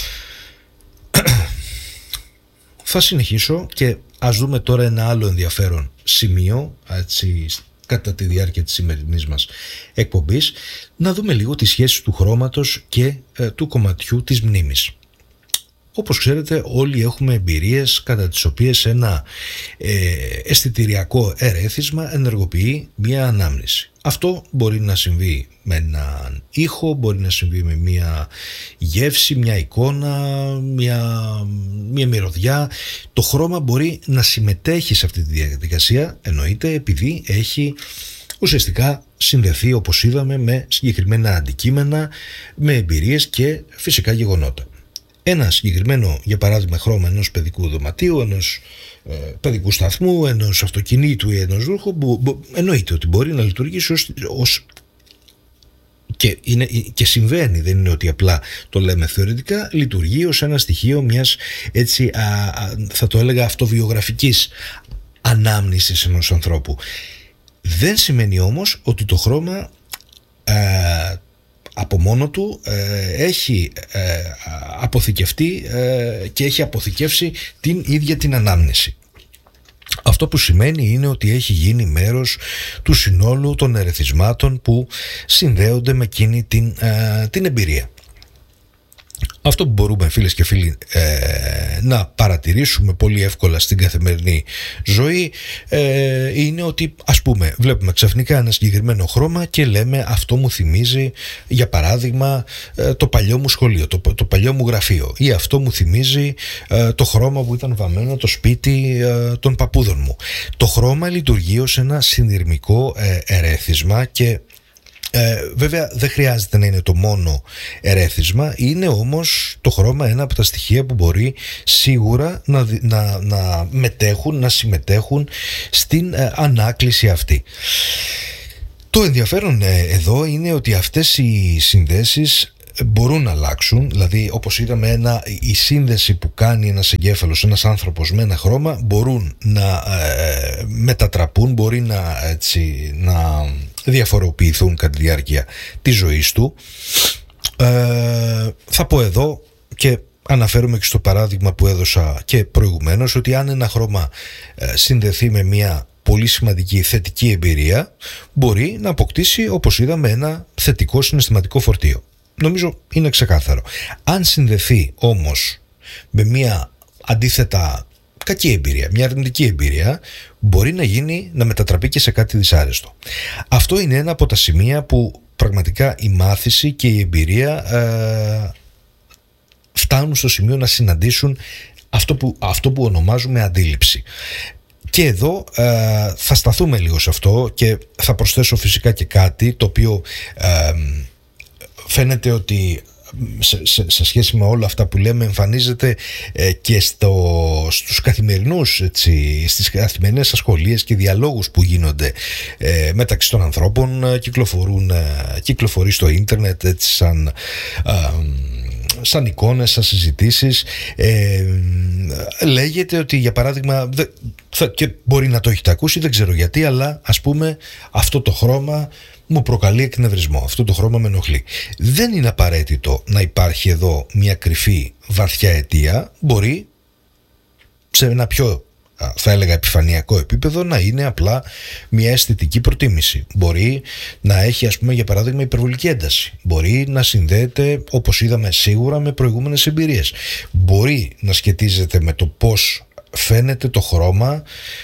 Θα συνεχίσω και ας δούμε τώρα ένα άλλο ενδιαφέρον σημείο, έτσι, κατά τη διάρκεια της σημερινής μας εκπομπής, να δούμε λίγο τη σχέση του χρώματος και ε, του κομματιού της μνήμης. Όπως ξέρετε, όλοι έχουμε εμπειρίες κατά τις οποίες ένα ε, αισθητηριακό ερέθισμα ενεργοποιεί μία ανάμνηση. Αυτό μπορεί να συμβεί με έναν ήχο, μπορεί να συμβεί με μία γεύση, μία εικόνα, μία, μία μυρωδιά. Το χρώμα μπορεί να συμμετέχει σε αυτή τη διαδικασία, εννοείται, επειδή έχει ουσιαστικά συνδεθεί, όπως είδαμε, με συγκεκριμένα αντικείμενα, με εμπειρίες και φυσικά γεγονότα. Ένα συγκεκριμένο, για παράδειγμα, χρώμα ενός παιδικού δωματίου, ενός ε, παιδικού σταθμού, ενός αυτοκινήτου ή ενός ρούχου, που, που εννοείται ότι μπορεί να λειτουργήσει ως, ως και, είναι, και συμβαίνει, δεν είναι ότι απλά το λέμε θεωρητικά, λειτουργεί ως ένα στοιχείο μιας, έτσι, α, α, θα το έλεγα, αυτοβιογραφικής ανάμνησης ενός ανθρώπου. Δεν σημαίνει όμως ότι το χρώμα α, από μόνο του ε, έχει ε, αποθηκευτεί ε, και έχει αποθηκεύσει την ίδια την ανάμνηση. Αυτό που σημαίνει είναι ότι έχει γίνει μέρος του συνόλου των ερεθισμάτων που συνδέονται με εκείνη την, ε, την εμπειρία. Αυτό που μπορούμε, φίλες και φίλοι, ε, να παρατηρήσουμε πολύ εύκολα στην καθημερινή ζωή ε, είναι ότι, ας πούμε, βλέπουμε ξαφνικά ένα συγκεκριμένο χρώμα και λέμε αυτό μου θυμίζει, για παράδειγμα, ε, το παλιό μου σχολείο, το, το παλιό μου γραφείο, ή αυτό μου θυμίζει ε, το χρώμα που ήταν βαμμένο το σπίτι ε, των παππούδων μου. Το χρώμα λειτουργεί ως ένα συνειρμικό ε, ερέθισμα και Ε, βέβαια δεν χρειάζεται να είναι το μόνο ερέθισμα, είναι όμως το χρώμα ένα από τα στοιχεία που μπορεί σίγουρα να, να, να μετέχουν, να συμμετέχουν στην ε, ανάκληση αυτή. Το ενδιαφέρον ε, εδώ είναι ότι αυτές οι συνδέσεις μπορούν να αλλάξουν, δηλαδή όπως είδαμε ένα, η σύνδεση που κάνει ένας εγκέφαλος, ένας άνθρωπος με ένα χρώμα μπορούν να ε, μετατραπούν, μπορεί να, έτσι, να διαφοροποιηθούν κατά τη διάρκεια της ζωής του. Ε, θα πω εδώ και αναφέρομαι και στο παράδειγμα που έδωσα και προηγουμένως, ότι αν ένα χρώμα ε, συνδεθεί με μια πολύ σημαντική θετική εμπειρία, μπορεί να αποκτήσει, όπως είδαμε, ένα θετικό συναισθηματικό φορτίο. Νομίζω είναι ξεκάθαρο. Αν συνδεθεί όμως με μια αντίθετα κακή εμπειρία, μια αρνητική εμπειρία, μπορεί να γίνει, να μετατραπεί και σε κάτι δυσάρεστο. Αυτό είναι ένα από τα σημεία που πραγματικά η μάθηση και η εμπειρία ε, φτάνουν στο σημείο να συναντήσουν αυτό που, αυτό που ονομάζουμε αντίληψη. Και εδώ ε, θα σταθούμε λίγο σε αυτό και θα προσθέσω φυσικά και κάτι το οποίο ε, φαίνεται ότι σε, σε, σε σχέση με όλα αυτά που λέμε εμφανίζεται ε, και στο, στους καθημερινούς, έτσι, στις καθημερινές ασχολίες και διαλόγους που γίνονται ε, μεταξύ των ανθρώπων, ε, κυκλοφορούν, ε, κυκλοφορεί στο ίντερνετ, έτσι, σαν, ε, σαν εικόνες, σαν συζητήσεις. Ε, λέγεται ότι, για παράδειγμα, δε, θα, και μπορεί να το έχετε ακούσει, δεν ξέρω γιατί, αλλά ας πούμε αυτό το χρώμα μου προκαλεί εκνευρισμό, αυτό το χρώμα με ενοχλεί. Δεν είναι απαραίτητο να υπάρχει εδώ μια κρυφή βαθιά αιτία. Μπορεί σε ένα πιο, θα έλεγα, επιφανειακό επίπεδο να είναι απλά μια αισθητική προτίμηση. Μπορεί να έχει, ας πούμε, για παράδειγμα, υπερβολική ένταση. Μπορεί να συνδέεται, όπως είδαμε, σίγουρα με προηγούμενες εμπειρίες. Μπορεί να σχετίζεται με το πώς φαίνεται το χρώμα,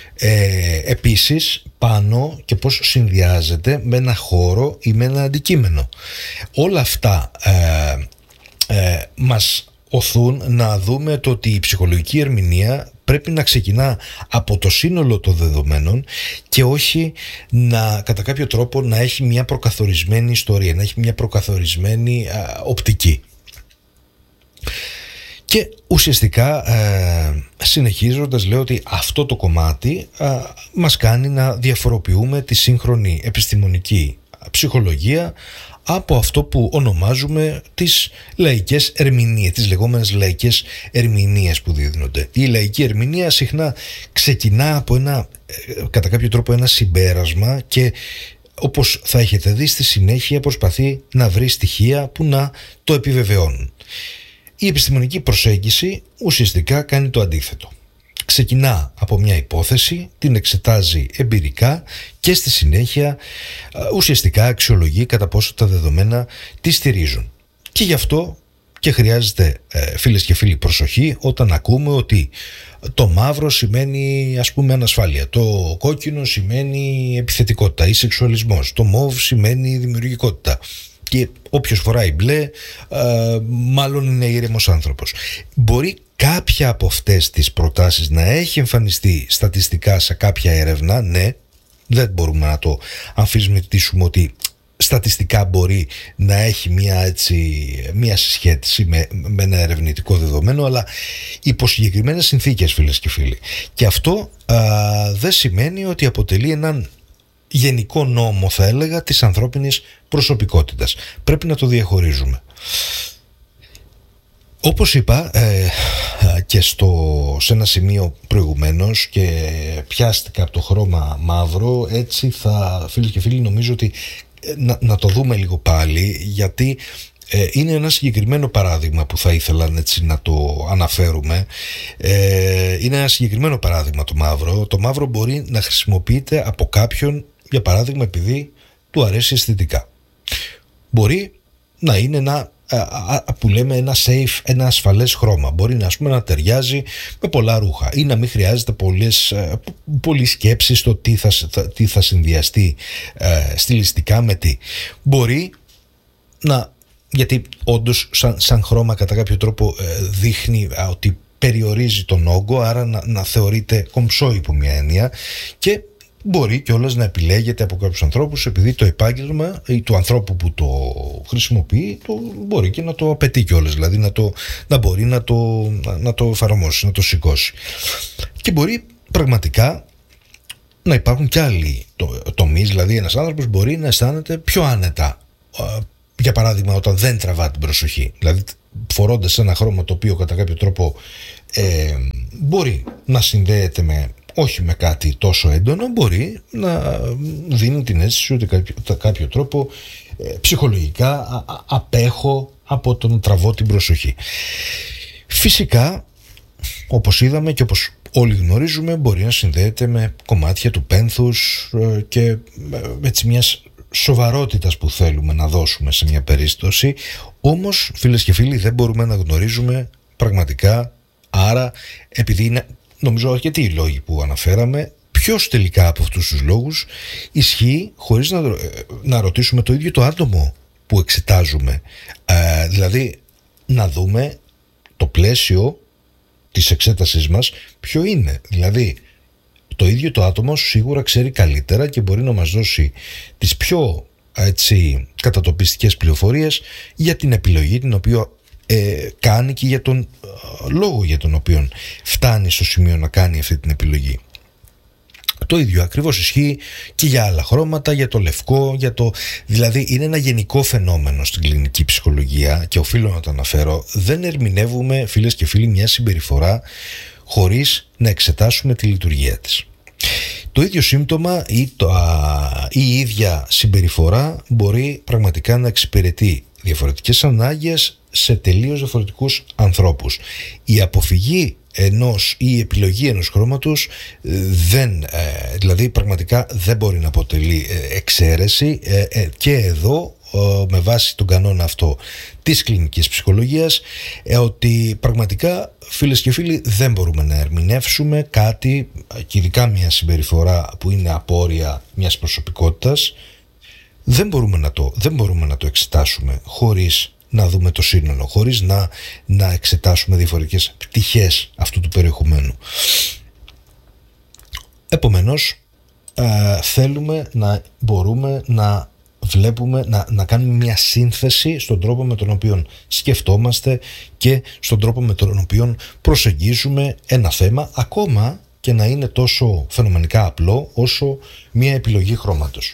ε, επίσης πάνω, και πώς συνδυάζεται με ένα χώρο ή με ένα αντικείμενο. Όλα αυτά ε, ε, μας οθούν να δούμε το ότι η ψυχολογική ερμηνεία πρέπει να ξεκινά από το σύνολο των δεδομένων και όχι να, κατά κάποιο τρόπο, να έχει μια προκαθορισμένη ιστορία, να έχει μια προκαθορισμένη ε, οπτική. Και ουσιαστικά ε, συνεχίζοντας λέω ότι αυτό το κομμάτι ε, μας κάνει να διαφοροποιούμε τη σύγχρονη επιστημονική ψυχολογία από αυτό που ονομάζουμε τις λαϊκές ερμηνείες, τις λεγόμενες λαϊκές ερμηνείες που δίδονται. Η λαϊκή ερμηνεία συχνά ξεκινά από ένα, ε, κατά κάποιο τρόπο, ένα συμπέρασμα και, όπως θα έχετε δει, στη συνέχεια προσπαθεί να βρει στοιχεία που να το επιβεβαιώνουν. Η επιστημονική προσέγγιση ουσιαστικά κάνει το αντίθετο. Ξεκινά από μια υπόθεση, την εξετάζει εμπειρικά και στη συνέχεια ουσιαστικά αξιολογεί κατά πόσο τα δεδομένα τη στηρίζουν. Και γι' αυτό και χρειάζεται, φίλες και φίλοι, προσοχή όταν ακούμε ότι το μαύρο σημαίνει, ας πούμε, ανασφάλεια, το κόκκινο σημαίνει επιθετικότητα ή σεξουαλισμός, το μόβ σημαίνει δημιουργικότητα. Και όποιος φοράει μπλε, ε, μάλλον είναι ήρεμος άνθρωπος. Μπορεί κάποια από αυτές τις προτάσεις να έχει εμφανιστεί στατιστικά σε κάποια έρευνα, ναι, δεν μπορούμε να το αμφισβητήσουμε ότι στατιστικά μπορεί να έχει μια, έτσι, μια συσχέτιση με, με ένα ερευνητικό δεδομένο, αλλά υπό συγκεκριμένες συνθήκες, φίλες και φίλοι. Και αυτό α, δεν σημαίνει ότι αποτελεί έναν γενικό νόμο, θα έλεγα, της ανθρώπινης προσωπικότητας. Πρέπει να το διαχωρίζουμε. Όπως είπα ε, και στο, σε ένα σημείο προηγουμένως, και πιάστηκα από το χρώμα μαύρο, έτσι θα, φίλοι και φίλοι, νομίζω ότι να, να το δούμε λίγο πάλι, γιατί ε, είναι ένα συγκεκριμένο παράδειγμα που θα ήθελα, έτσι, να το αναφέρουμε. Ε, είναι ένα συγκεκριμένο παράδειγμα το μαύρο. Το μαύρο μπορεί να χρησιμοποιείται από κάποιον, για παράδειγμα, επειδή του αρέσει αισθητικά. Μπορεί να είναι ένα που λέμε ένα safe, ένα ασφαλές χρώμα. Μπορεί να, ας πούμε, να ταιριάζει με πολλά ρούχα ή να μην χρειάζεται πολλές, πολλή σκέψη στο τι θα, τι θα συνδυαστεί ε, στιλιστικά με τι. Μπορεί να, γιατί όντως σαν, σαν χρώμα κατά κάποιο τρόπο ε, δείχνει α, ότι περιορίζει τον όγκο, άρα να, να θεωρείται κομψό υπό μια έννοια, και μπορεί κιόλας να επιλέγεται από κάποιους ανθρώπους επειδή το επάγγελμα ή του ανθρώπου που το χρησιμοποιεί το μπορεί και να το απαιτεί κιόλας, δηλαδή να, το, να μπορεί να το, να, να το εφαρμόσει, να το σηκώσει. Και μπορεί πραγματικά να υπάρχουν κι άλλοι τομείς, δηλαδή ένας άνθρωπος μπορεί να αισθάνεται πιο άνετα, για παράδειγμα όταν δεν τραβά την προσοχή, δηλαδή φορώντας ένα χρώμα το οποίο κατά κάποιο τρόπο ε, μπορεί να συνδέεται με, όχι με κάτι τόσο έντονο, μπορεί να δίνει την αίσθηση ότι κάποιο, κάποιο τρόπο ε, ψυχολογικά α, α, απέχω από τον τραβώ την προσοχή. Φυσικά, όπως είδαμε και όπως όλοι γνωρίζουμε, μπορεί να συνδέεται με κομμάτια του πένθους ε, και ε, έτσι μιας σοβαρότητας που θέλουμε να δώσουμε σε μια περίσταση. Όμως, φίλες και φίλοι, δεν μπορούμε να γνωρίζουμε πραγματικά, άρα επειδή είναι νομίζω αρκετοί οι λόγοι που αναφέραμε, ποιος τελικά από αυτούς τους λόγους ισχύει, χωρίς να, να ρωτήσουμε το ίδιο το άτομο που εξετάζουμε. Ε, δηλαδή να δούμε το πλαίσιο της εξέτασής μας ποιο είναι. Δηλαδή το ίδιο το άτομο σίγουρα ξέρει καλύτερα και μπορεί να μας δώσει τις πιο έτσι κατατοπιστικές πληροφορίες για την επιλογή την οποία ε, κάνει και για τον ε, λόγο για τον οποίο φτάνει στο σημείο να κάνει αυτή την επιλογή. Το ίδιο ακριβώς ισχύει και για άλλα χρώματα, για το λευκό, για το... δηλαδή είναι ένα γενικό φαινόμενο στην κλινική ψυχολογία και οφείλω να το αναφέρω. Δεν ερμηνεύουμε, φίλες και φίλοι, μια συμπεριφορά χωρίς να εξετάσουμε τη λειτουργία της. Το ίδιο σύμπτωμα ή, το, α, ή η ίδια συμπεριφορά μπορεί πραγματικά να εξυπηρετεί διαφορετικές ανάγκες σε τελείως διαφορετικούς ανθρώπους. Η αποφυγή ενός ή η επιλογή ενός χρώματος δεν, ε, δηλαδή πραγματικά δεν μπορεί να αποτελεί εξαίρεση ε, ε, και εδώ με βάση τον κανόνα αυτό της κλινικής ψυχολογίας ε, ότι πραγματικά, φίλες και φίλοι, δεν μπορούμε να ερμηνεύσουμε κάτι και ειδικά μια συμπεριφορά που είναι απόρρια μιας προσωπικότητας, δεν μπορούμε να το, δεν μπορούμε να το εξετάσουμε χωρίς να δούμε το σύνολο, χωρίς να, να εξετάσουμε διαφορετικές πτυχές αυτού του περιεχομένου. Επομένως, ε, θέλουμε να μπορούμε να βλέπουμε, να, να κάνουμε μια σύνθεση στον τρόπο με τον οποίο σκεφτόμαστε και στον τρόπο με τον οποίο προσεγγίζουμε ένα θέμα, ακόμα και να είναι τόσο φαινομενικά απλό όσο μια επιλογή χρώματος.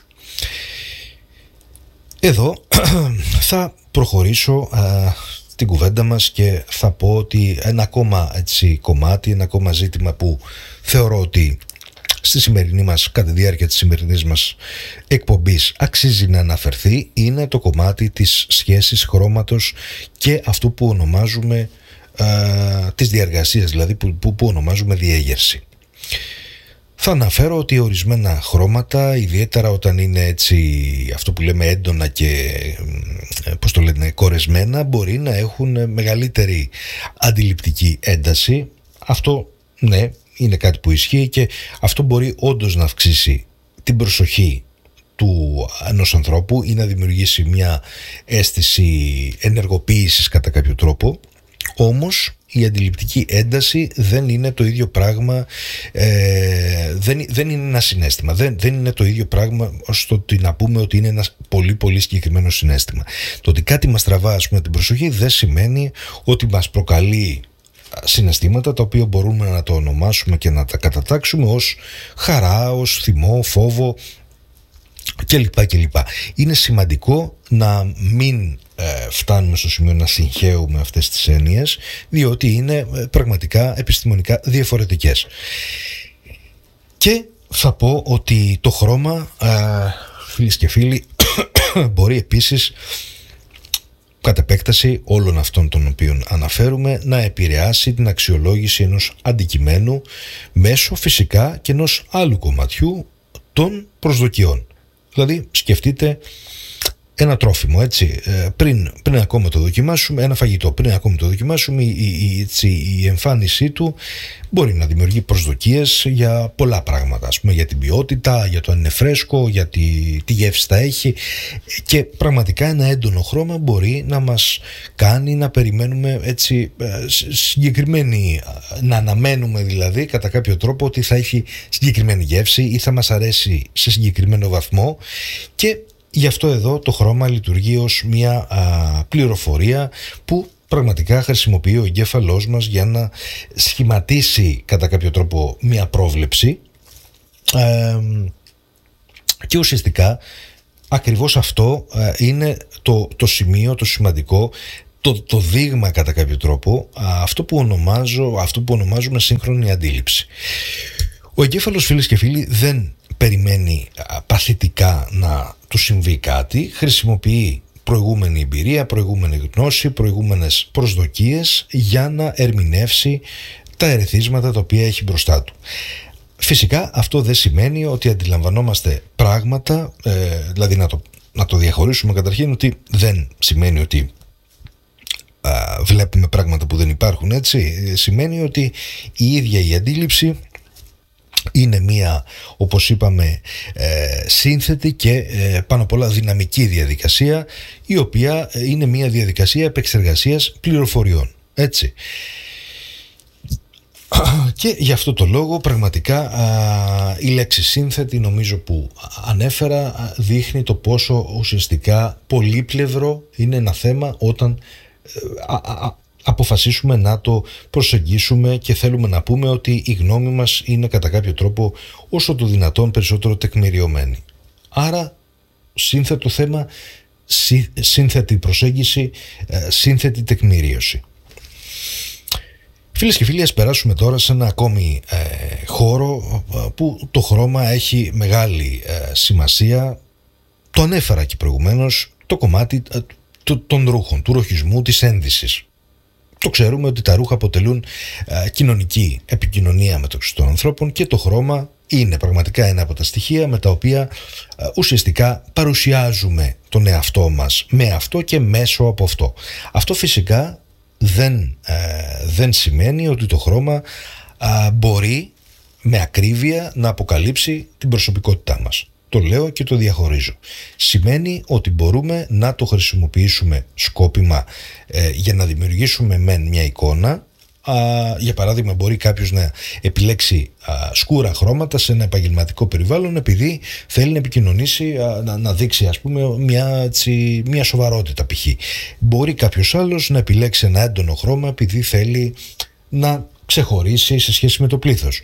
Εδώ θα προχωρήσω α, την κουβέντα μας και θα πω ότι ένα ακόμα έτσι, κομμάτι, ένα ακόμα ζήτημα που θεωρώ ότι στη σημερινή μας, κατά τη διάρκεια της σημερινής μας εκπομπής αξίζει να αναφερθεί, είναι το κομμάτι της σχέσης χρώματος και αυτού που ονομάζουμε α, της διαργασίας, δηλαδή που, που, που ονομάζουμε διέγερση. Θα αναφέρω ότι ορισμένα χρώματα, ιδιαίτερα όταν είναι έτσι αυτό που λέμε έντονα και πώς το λένε, κορεσμένα, μπορεί να έχουν μεγαλύτερη αντιληπτική ένταση. Αυτό ναι, είναι κάτι που ισχύει και αυτό μπορεί όντως να αυξήσει την προσοχή του ενός ανθρώπου ή να δημιουργήσει μια αίσθηση ενεργοποίησης κατά κάποιο τρόπο. Όμως η αντιληπτική ένταση δεν είναι το ίδιο πράγμα, ε, δεν, δεν είναι ένα συναίσθημα, δεν, δεν είναι το ίδιο πράγμα ώστε ότι να πούμε ότι είναι ένα πολύ πολύ συγκεκριμένο συναίσθημα. Το ότι κάτι μας τραβά, ας πούμε, την προσοχή δεν σημαίνει ότι μας προκαλεί συναισθήματα τα οποία μπορούμε να το ονομάσουμε και να τα κατατάξουμε ως χαρά, ως θυμό, φόβο κλπ. κλπ. Είναι σημαντικό να μην ε, φτάνουμε στο σημείο να συγχέουμε αυτές τις έννοιες, διότι είναι ε, πραγματικά επιστημονικά διαφορετικές. Και θα πω ότι το χρώμα, ε, φίλες και φίλοι, μπορεί επίσης κατ' επέκταση όλων αυτών των οποίων αναφέρουμε να επηρεάσει την αξιολόγηση ενός αντικειμένου μέσω φυσικά και ενός άλλου κομματιού των προσδοκιών. Δηλαδή σκεφτείτε ένα τρόφιμο, έτσι, πριν, πριν ακόμα το δοκιμάσουμε, ένα φαγητό, πριν ακόμα το δοκιμάσουμε, η, η, έτσι, η εμφάνισή του μπορεί να δημιουργεί προσδοκίες για πολλά πράγματα, ας πούμε, για την ποιότητα, για το αν είναι φρέσκο, για τη, τι γεύση θα έχει, και πραγματικά ένα έντονο χρώμα μπορεί να μας κάνει να περιμένουμε, έτσι, συγκεκριμένη, να αναμένουμε δηλαδή κατά κάποιο τρόπο ότι θα έχει συγκεκριμένη γεύση ή θα μας αρέσει σε συγκεκριμένο βαθμό, και γι' αυτό εδώ το χρώμα λειτουργεί ως μια α, πληροφορία που πραγματικά χρησιμοποιεί ο εγκέφαλός μας για να σχηματίσει κατά κάποιο τρόπο μια πρόβλεψη, ε, και ουσιαστικά ακριβώς αυτό ε, είναι το, το σημείο, το σημαντικό, το, το δείγμα κατά κάποιο τρόπο, α, αυτό, που ονομάζω, αυτό που ονομάζουμε σύγχρονη αντίληψη. Ο εγκέφαλος, φίλες και φίλοι, δεν περιμένει α, παθητικά να του συμβεί κάτι, χρησιμοποιεί προηγούμενη εμπειρία, προηγούμενη γνώση, προηγούμενες προσδοκίες για να ερμηνεύσει τα ερεθίσματα τα οποία έχει μπροστά του. Φυσικά αυτό δεν σημαίνει ότι αντιλαμβανόμαστε πράγματα, ε, δηλαδή να το, να το διαχωρίσουμε καταρχήν, ότι δεν σημαίνει ότι α, βλέπουμε πράγματα που δεν υπάρχουν, έτσι. Σημαίνει ότι η ίδια η αντίληψη είναι μία, όπως είπαμε, ε, σύνθετη και ε, πάνω απ' όλα δυναμική διαδικασία, η οποία είναι μία διαδικασία επεξεργασίας πληροφοριών, έτσι. Και γι' αυτό το λόγο πραγματικά α, η λέξη σύνθετη, νομίζω που ανέφερα, α, δείχνει το πόσο ουσιαστικά πολύπλευρο είναι ένα θέμα όταν α, α, αποφασίσουμε να το προσεγγίσουμε και θέλουμε να πούμε ότι η γνώμη μας είναι κατά κάποιο τρόπο όσο το δυνατόν περισσότερο τεκμηριωμένη. Άρα σύνθετο θέμα, σύνθετη προσέγγιση, σύνθετη τεκμηρίωση. Φίλες και φίλοι, ας περάσουμε τώρα σε ένα ακόμη ε, χώρο που το χρώμα έχει μεγάλη ε, σημασία. Το ανέφερα και προηγουμένως, το κομμάτι ε, των ρούχων, του ροχισμού, της ένδυσης. Το ξέρουμε ότι τα ρούχα αποτελούν ε, κοινωνική επικοινωνία μεταξύ των ανθρώπων και το χρώμα είναι πραγματικά ένα από τα στοιχεία με τα οποία ε, ουσιαστικά παρουσιάζουμε τον εαυτό μας με αυτό και μέσω από αυτό. Αυτό φυσικά δεν, ε, δεν σημαίνει ότι το χρώμα ε, μπορεί με ακρίβεια να αποκαλύψει την προσωπικότητά μας. Το λέω και το διαχωρίζω. Σημαίνει ότι μπορούμε να το χρησιμοποιήσουμε σκόπιμα ε, για να δημιουργήσουμε μεν μια εικόνα. Α, για παράδειγμα, μπορεί κάποιος να επιλέξει α, σκούρα χρώματα σε ένα επαγγελματικό περιβάλλον επειδή θέλει να επικοινωνήσει, α, να, να δείξει, ας πούμε, μια, έτσι, μια σοβαρότητα π.χ. Μπορεί κάποιος άλλος να επιλέξει ένα έντονο χρώμα επειδή θέλει να ξεχωρίσει σε σχέση με το πλήθος.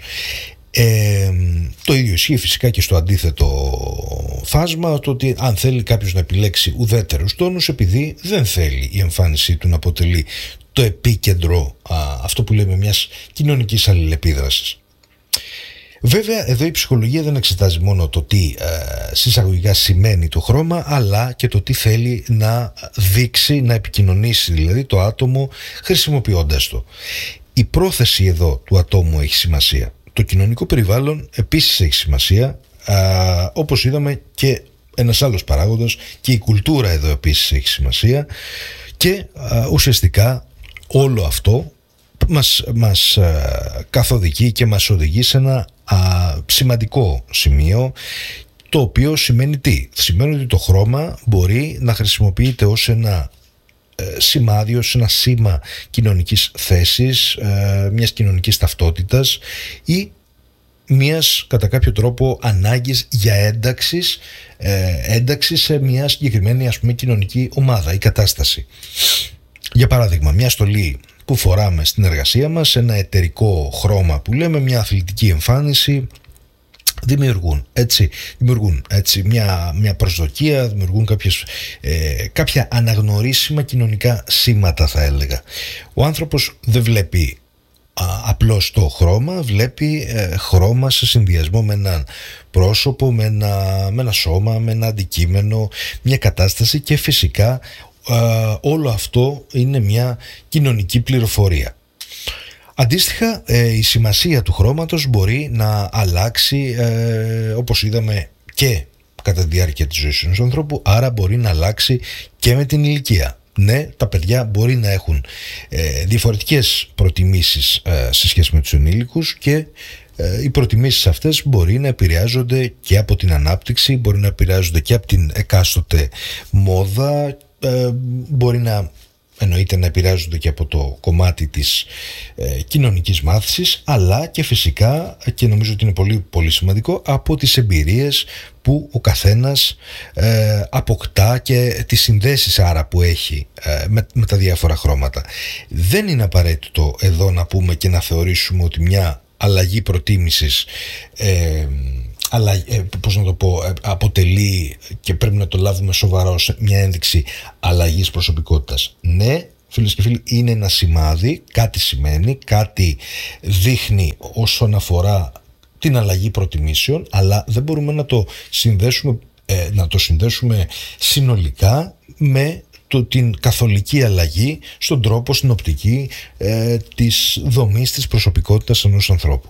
Ε, το ίδιο ισχύει φυσικά και στο αντίθετο φάσμα, το ότι αν θέλει κάποιος να επιλέξει ουδέτερους τόνους επειδή δεν θέλει η εμφάνισή του να αποτελεί το επίκεντρο, α, αυτό που λέμε, μιας κοινωνικής αλληλεπίδρασης. Βέβαια εδώ η ψυχολογία δεν εξετάζει μόνο το τι ε, συσσαγωγικά σημαίνει το χρώμα, αλλά και το τι θέλει να δείξει, να επικοινωνήσει δηλαδή το άτομο χρησιμοποιώντας το. Η πρόθεση εδώ του ατόμου έχει σημασία. Το κοινωνικό περιβάλλον επίσης έχει σημασία, α, όπως είδαμε, και ένας άλλος παράγοντας, και η κουλτούρα εδώ επίσης έχει σημασία, και α, ουσιαστικά όλο αυτό μας, μας α, καθοδηγεί και μας οδηγεί σε ένα α, σημαντικό σημείο, το οποίο σημαίνει τι? Σημαίνει ότι το χρώμα μπορεί να χρησιμοποιείται ως ένα σημάδιο, σε ένα σήμα κοινωνικής θέσης, μιας κοινωνικής ταυτότητας ή μιας κατά κάποιο τρόπο ανάγκης για ένταξης, ένταξη σε μια συγκεκριμένη, ας πούμε, κοινωνική ομάδα ή κατάσταση. Για παράδειγμα, μια στολή που φοράμε στην εργασία μας, ένα εταιρικό χρώμα που λέμε, μια αθλητική εμφάνιση, δημιουργούν, έτσι, δημιουργούν έτσι, μια, μια προσδοκία, δημιουργούν κάποιες, ε, κάποια αναγνωρίσιμα κοινωνικά σήματα, θα έλεγα. Ο άνθρωπος δεν βλέπει α, απλώς το χρώμα, βλέπει ε, χρώμα σε συνδυασμό με ένα πρόσωπο, με ένα, με ένα σώμα, με ένα αντικείμενο, μια κατάσταση, και φυσικά ε, όλο αυτό είναι μια κοινωνική πληροφορία. Αντίστοιχα, ε, η σημασία του χρώματος μπορεί να αλλάξει, ε, όπως είδαμε και κατά τη διάρκεια της ζωής ενός ανθρώπου, άρα μπορεί να αλλάξει και με την ηλικία. Ναι, τα παιδιά μπορεί να έχουν ε, διαφορετικές προτιμήσεις ε, σε σχέση με τους ενήλικους και ε, οι προτιμήσεις αυτές μπορεί να επηρεάζονται και από την ανάπτυξη, μπορεί να επηρεάζονται και από την εκάστοτε μόδα, ε, μπορεί να εννοείται να επηρεάζονται και από το κομμάτι της ε, κοινωνικής μάθησης, αλλά και φυσικά, και νομίζω ότι είναι πολύ πολύ σημαντικό, από τις εμπειρίες που ο καθένας ε, αποκτά και τις συνδέσεις άρα που έχει ε, με, με τα διάφορα χρώματα. Δεν είναι απαραίτητο εδώ να πούμε και να θεωρήσουμε ότι μια αλλαγή προτίμησης ε, αλλά, ε, πώς να το πω, ε, αποτελεί και πρέπει να το λάβουμε σοβαρά ως μια ένδειξη αλλαγής προσωπικότητας. Ναι, φίλες και φίλοι, είναι ένα σημάδι, κάτι σημαίνει, κάτι δείχνει όσον αφορά την αλλαγή προτιμήσεων, αλλά δεν μπορούμε να το συνδέσουμε, ε, να το συνδέσουμε συνολικά με το, την καθολική αλλαγή στον τρόπο, στην οπτική ε, της δομής της προσωπικότητας ενός ανθρώπου.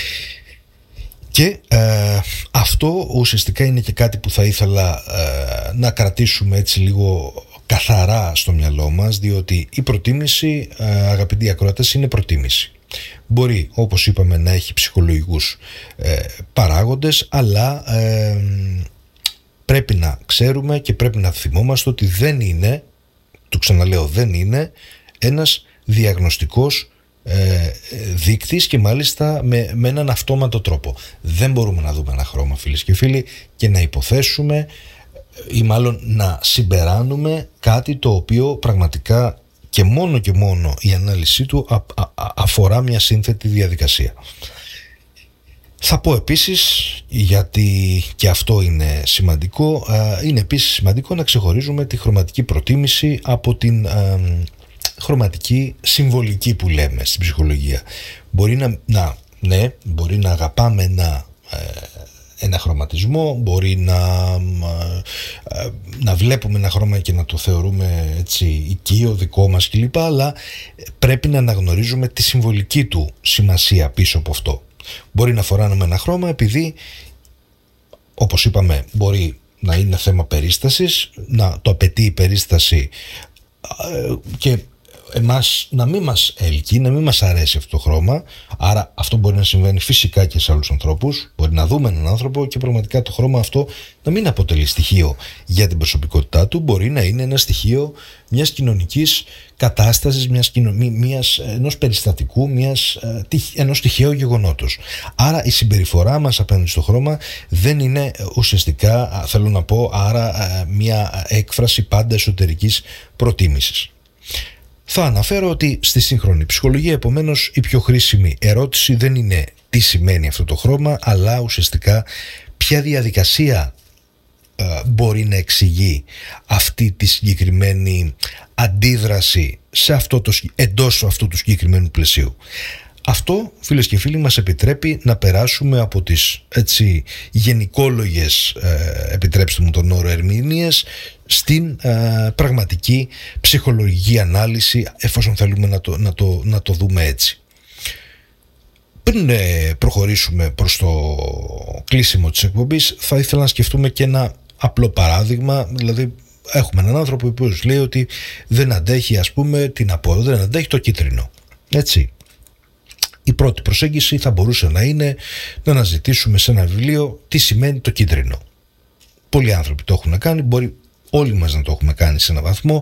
Και ε, αυτό ουσιαστικά είναι και κάτι που θα ήθελα ε, να κρατήσουμε έτσι λίγο καθαρά στο μυαλό μας, διότι η προτίμηση, ε, αγαπητοί ακροατές, είναι προτίμηση. Μπορεί, όπως είπαμε, να έχει ψυχολογικούς ε, παράγοντες, αλλά ε, πρέπει να ξέρουμε και πρέπει να θυμόμαστε ότι δεν είναι, το ξαναλέω, δεν είναι ένας διαγνωστικός ε, δείκτης και μάλιστα με, με έναν αυτόματο τρόπο. Δεν μπορούμε να δούμε ένα χρώμα, φίλες και φίλοι, και να υποθέσουμε ή μάλλον να συμπεράνουμε κάτι το οποίο πραγματικά και μόνο και μόνο η ανάλυση του α, α, αφορά μια σύνθετη διαδικασία. Θα πω επίσης, γιατί και αυτό είναι σημαντικό, είναι επίσης σημαντικό να ξεχωρίζουμε τη χρωματική προτίμηση από την α, χρωματική συμβολική που λέμε στην ψυχολογία. Μπορεί να, να, ναι, μπορεί να αγαπάμε ένα, ε, ένα χρωματισμό, μπορεί να, ε, να βλέπουμε ένα χρώμα και να το θεωρούμε έτσι οικείο, δικό μας κλπ. Αλλά πρέπει να αναγνωρίζουμε τη συμβολική του σημασία πίσω από αυτό. Μπορεί να φοράμε ένα χρώμα επειδή, όπως είπαμε, μπορεί να είναι θέμα περίστασης, να το απαιτεί η περίσταση ε, και εμάς να μην μας έλκει, να μην μας αρέσει αυτό το χρώμα. Άρα αυτό μπορεί να συμβαίνει φυσικά και σε άλλους ανθρώπους. Μπορεί να δούμε έναν άνθρωπο και πραγματικά το χρώμα αυτό να μην αποτελεί στοιχείο για την προσωπικότητά του. Μπορεί να είναι ένα στοιχείο μιας κοινωνικής κατάστασης, μιας, μιας, ενός περιστατικού, μιας, ενός τυχαίου γεγονότος. Άρα η συμπεριφορά μας απέναντι στο χρώμα δεν είναι ουσιαστικά, θέλω να πω, άρα μια έκφραση πάντα εσωτερικής προτίμησης. Θα αναφέρω ότι στη σύγχρονη ψυχολογία, επομένως, η πιο χρήσιμη ερώτηση δεν είναι τι σημαίνει αυτό το χρώμα, αλλά ουσιαστικά ποια διαδικασία ε, μπορεί να εξηγεί αυτή τη συγκεκριμένη αντίδραση σε αυτό το, εντός αυτού του συγκεκριμένου πλαισίου. Αυτό, φίλες και φίλοι, μας επιτρέπει να περάσουμε από τις έτσι γενικόλογες, ε, επιτρέψτε μου τον όρο, ερμηνείες στην ε, πραγματική ψυχολογική ανάλυση, εφόσον θέλουμε να το, να το, να το δούμε έτσι. Πριν ε, προχωρήσουμε προς το κλείσιμο της εκπομπής, θα ήθελα να σκεφτούμε και ένα απλό παράδειγμα. Δηλαδή, έχουμε έναν άνθρωπο που λέει ότι δεν αντέχει, ας πούμε, την απόδοση, δεν αντέχει το κίτρινο. Έτσι. Η πρώτη προσέγγιση θα μπορούσε να είναι να αναζητήσουμε σε ένα βιβλίο τι σημαίνει το κίτρινο. Πολλοί άνθρωποι το έχουν κάνει, μπορεί όλοι μας να το έχουμε κάνει σε έναν βαθμό.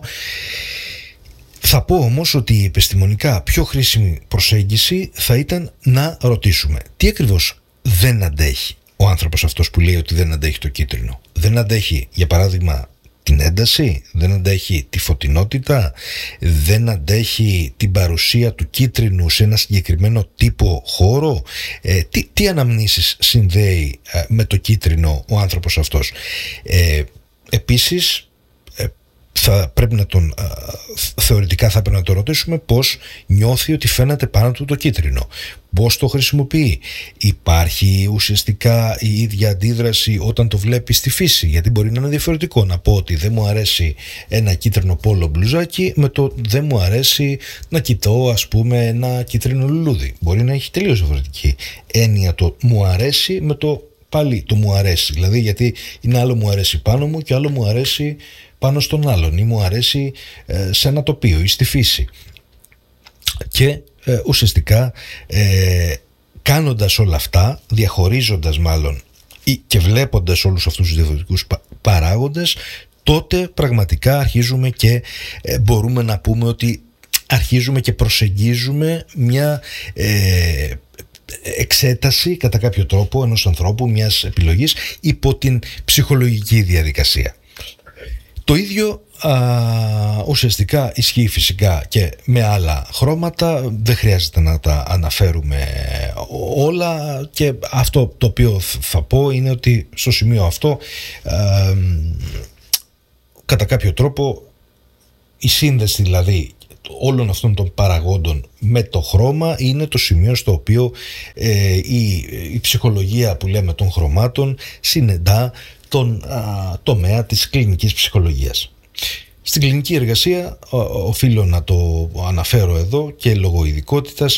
Θα πω όμως ότι η επιστημονικά πιο χρήσιμη προσέγγιση θα ήταν να ρωτήσουμε τι ακριβώς δεν αντέχει ο άνθρωπος αυτός που λέει ότι δεν αντέχει το κίτρινο. Δεν αντέχει, για παράδειγμα, την ένταση, δεν αντέχει τη φωτεινότητα, δεν αντέχει την παρουσία του κίτρινου σε ένα συγκεκριμένο τύπο χώρο. Ε, τι, τι αναμνήσεις συνδέει ε, με το κίτρινο ο άνθρωπος αυτός. Ε, επίσης, ε, θα πρέπει να τον, ε, θεωρητικά θα πρέπει να το ρωτήσουμε πώς νιώθει ότι φαίνεται πάνω του το κίτρινο. Πώς το χρησιμοποιεί. Υπάρχει ουσιαστικά η ίδια αντίδραση όταν το βλέπει στη φύση, γιατί μπορεί να είναι διαφορετικό να πω ότι δεν μου αρέσει ένα κίτρινο πόλο μπλουζάκι με το δεν μου αρέσει να κοιτώ, ας πούμε, ένα κίτρινο λουλούδι. Μπορεί να έχει τελείως διαφορετική έννοια το μου αρέσει με το πάλι το μου αρέσει. Δηλαδή, γιατί είναι άλλο μου αρέσει πάνω μου και άλλο μου αρέσει πάνω στον άλλον, ή μου αρέσει ε, σε ένα τοπίο ή στη φύση. Και ε, ουσιαστικά ε, κάνοντας όλα αυτά, διαχωρίζοντας μάλλον ή και βλέποντας όλους αυτούς τους διαφορετικούς παράγοντες, τότε πραγματικά αρχίζουμε και ε, μπορούμε να πούμε ότι αρχίζουμε και προσεγγίζουμε μια ε, εξέταση κατά κάποιο τρόπο ενός ανθρώπου, μιας επιλογής υπό την ψυχολογική διαδικασία. Το ίδιο α, ουσιαστικά ισχύει φυσικά και με άλλα χρώματα, δεν χρειάζεται να τα αναφέρουμε όλα, και αυτό το οποίο θα πω είναι ότι στο σημείο αυτό α, κατά κάποιο τρόπο η σύνδεση δηλαδή όλων αυτών των παραγόντων με το χρώμα είναι το σημείο στο οποίο ε, η, η ψυχολογία που λέμε των χρωμάτων συνεντά τον α, τομέα της κλινικής ψυχολογίας. Στην κλινική εργασία ο, οφείλω να το αναφέρω εδώ και λόγω ειδικότητας,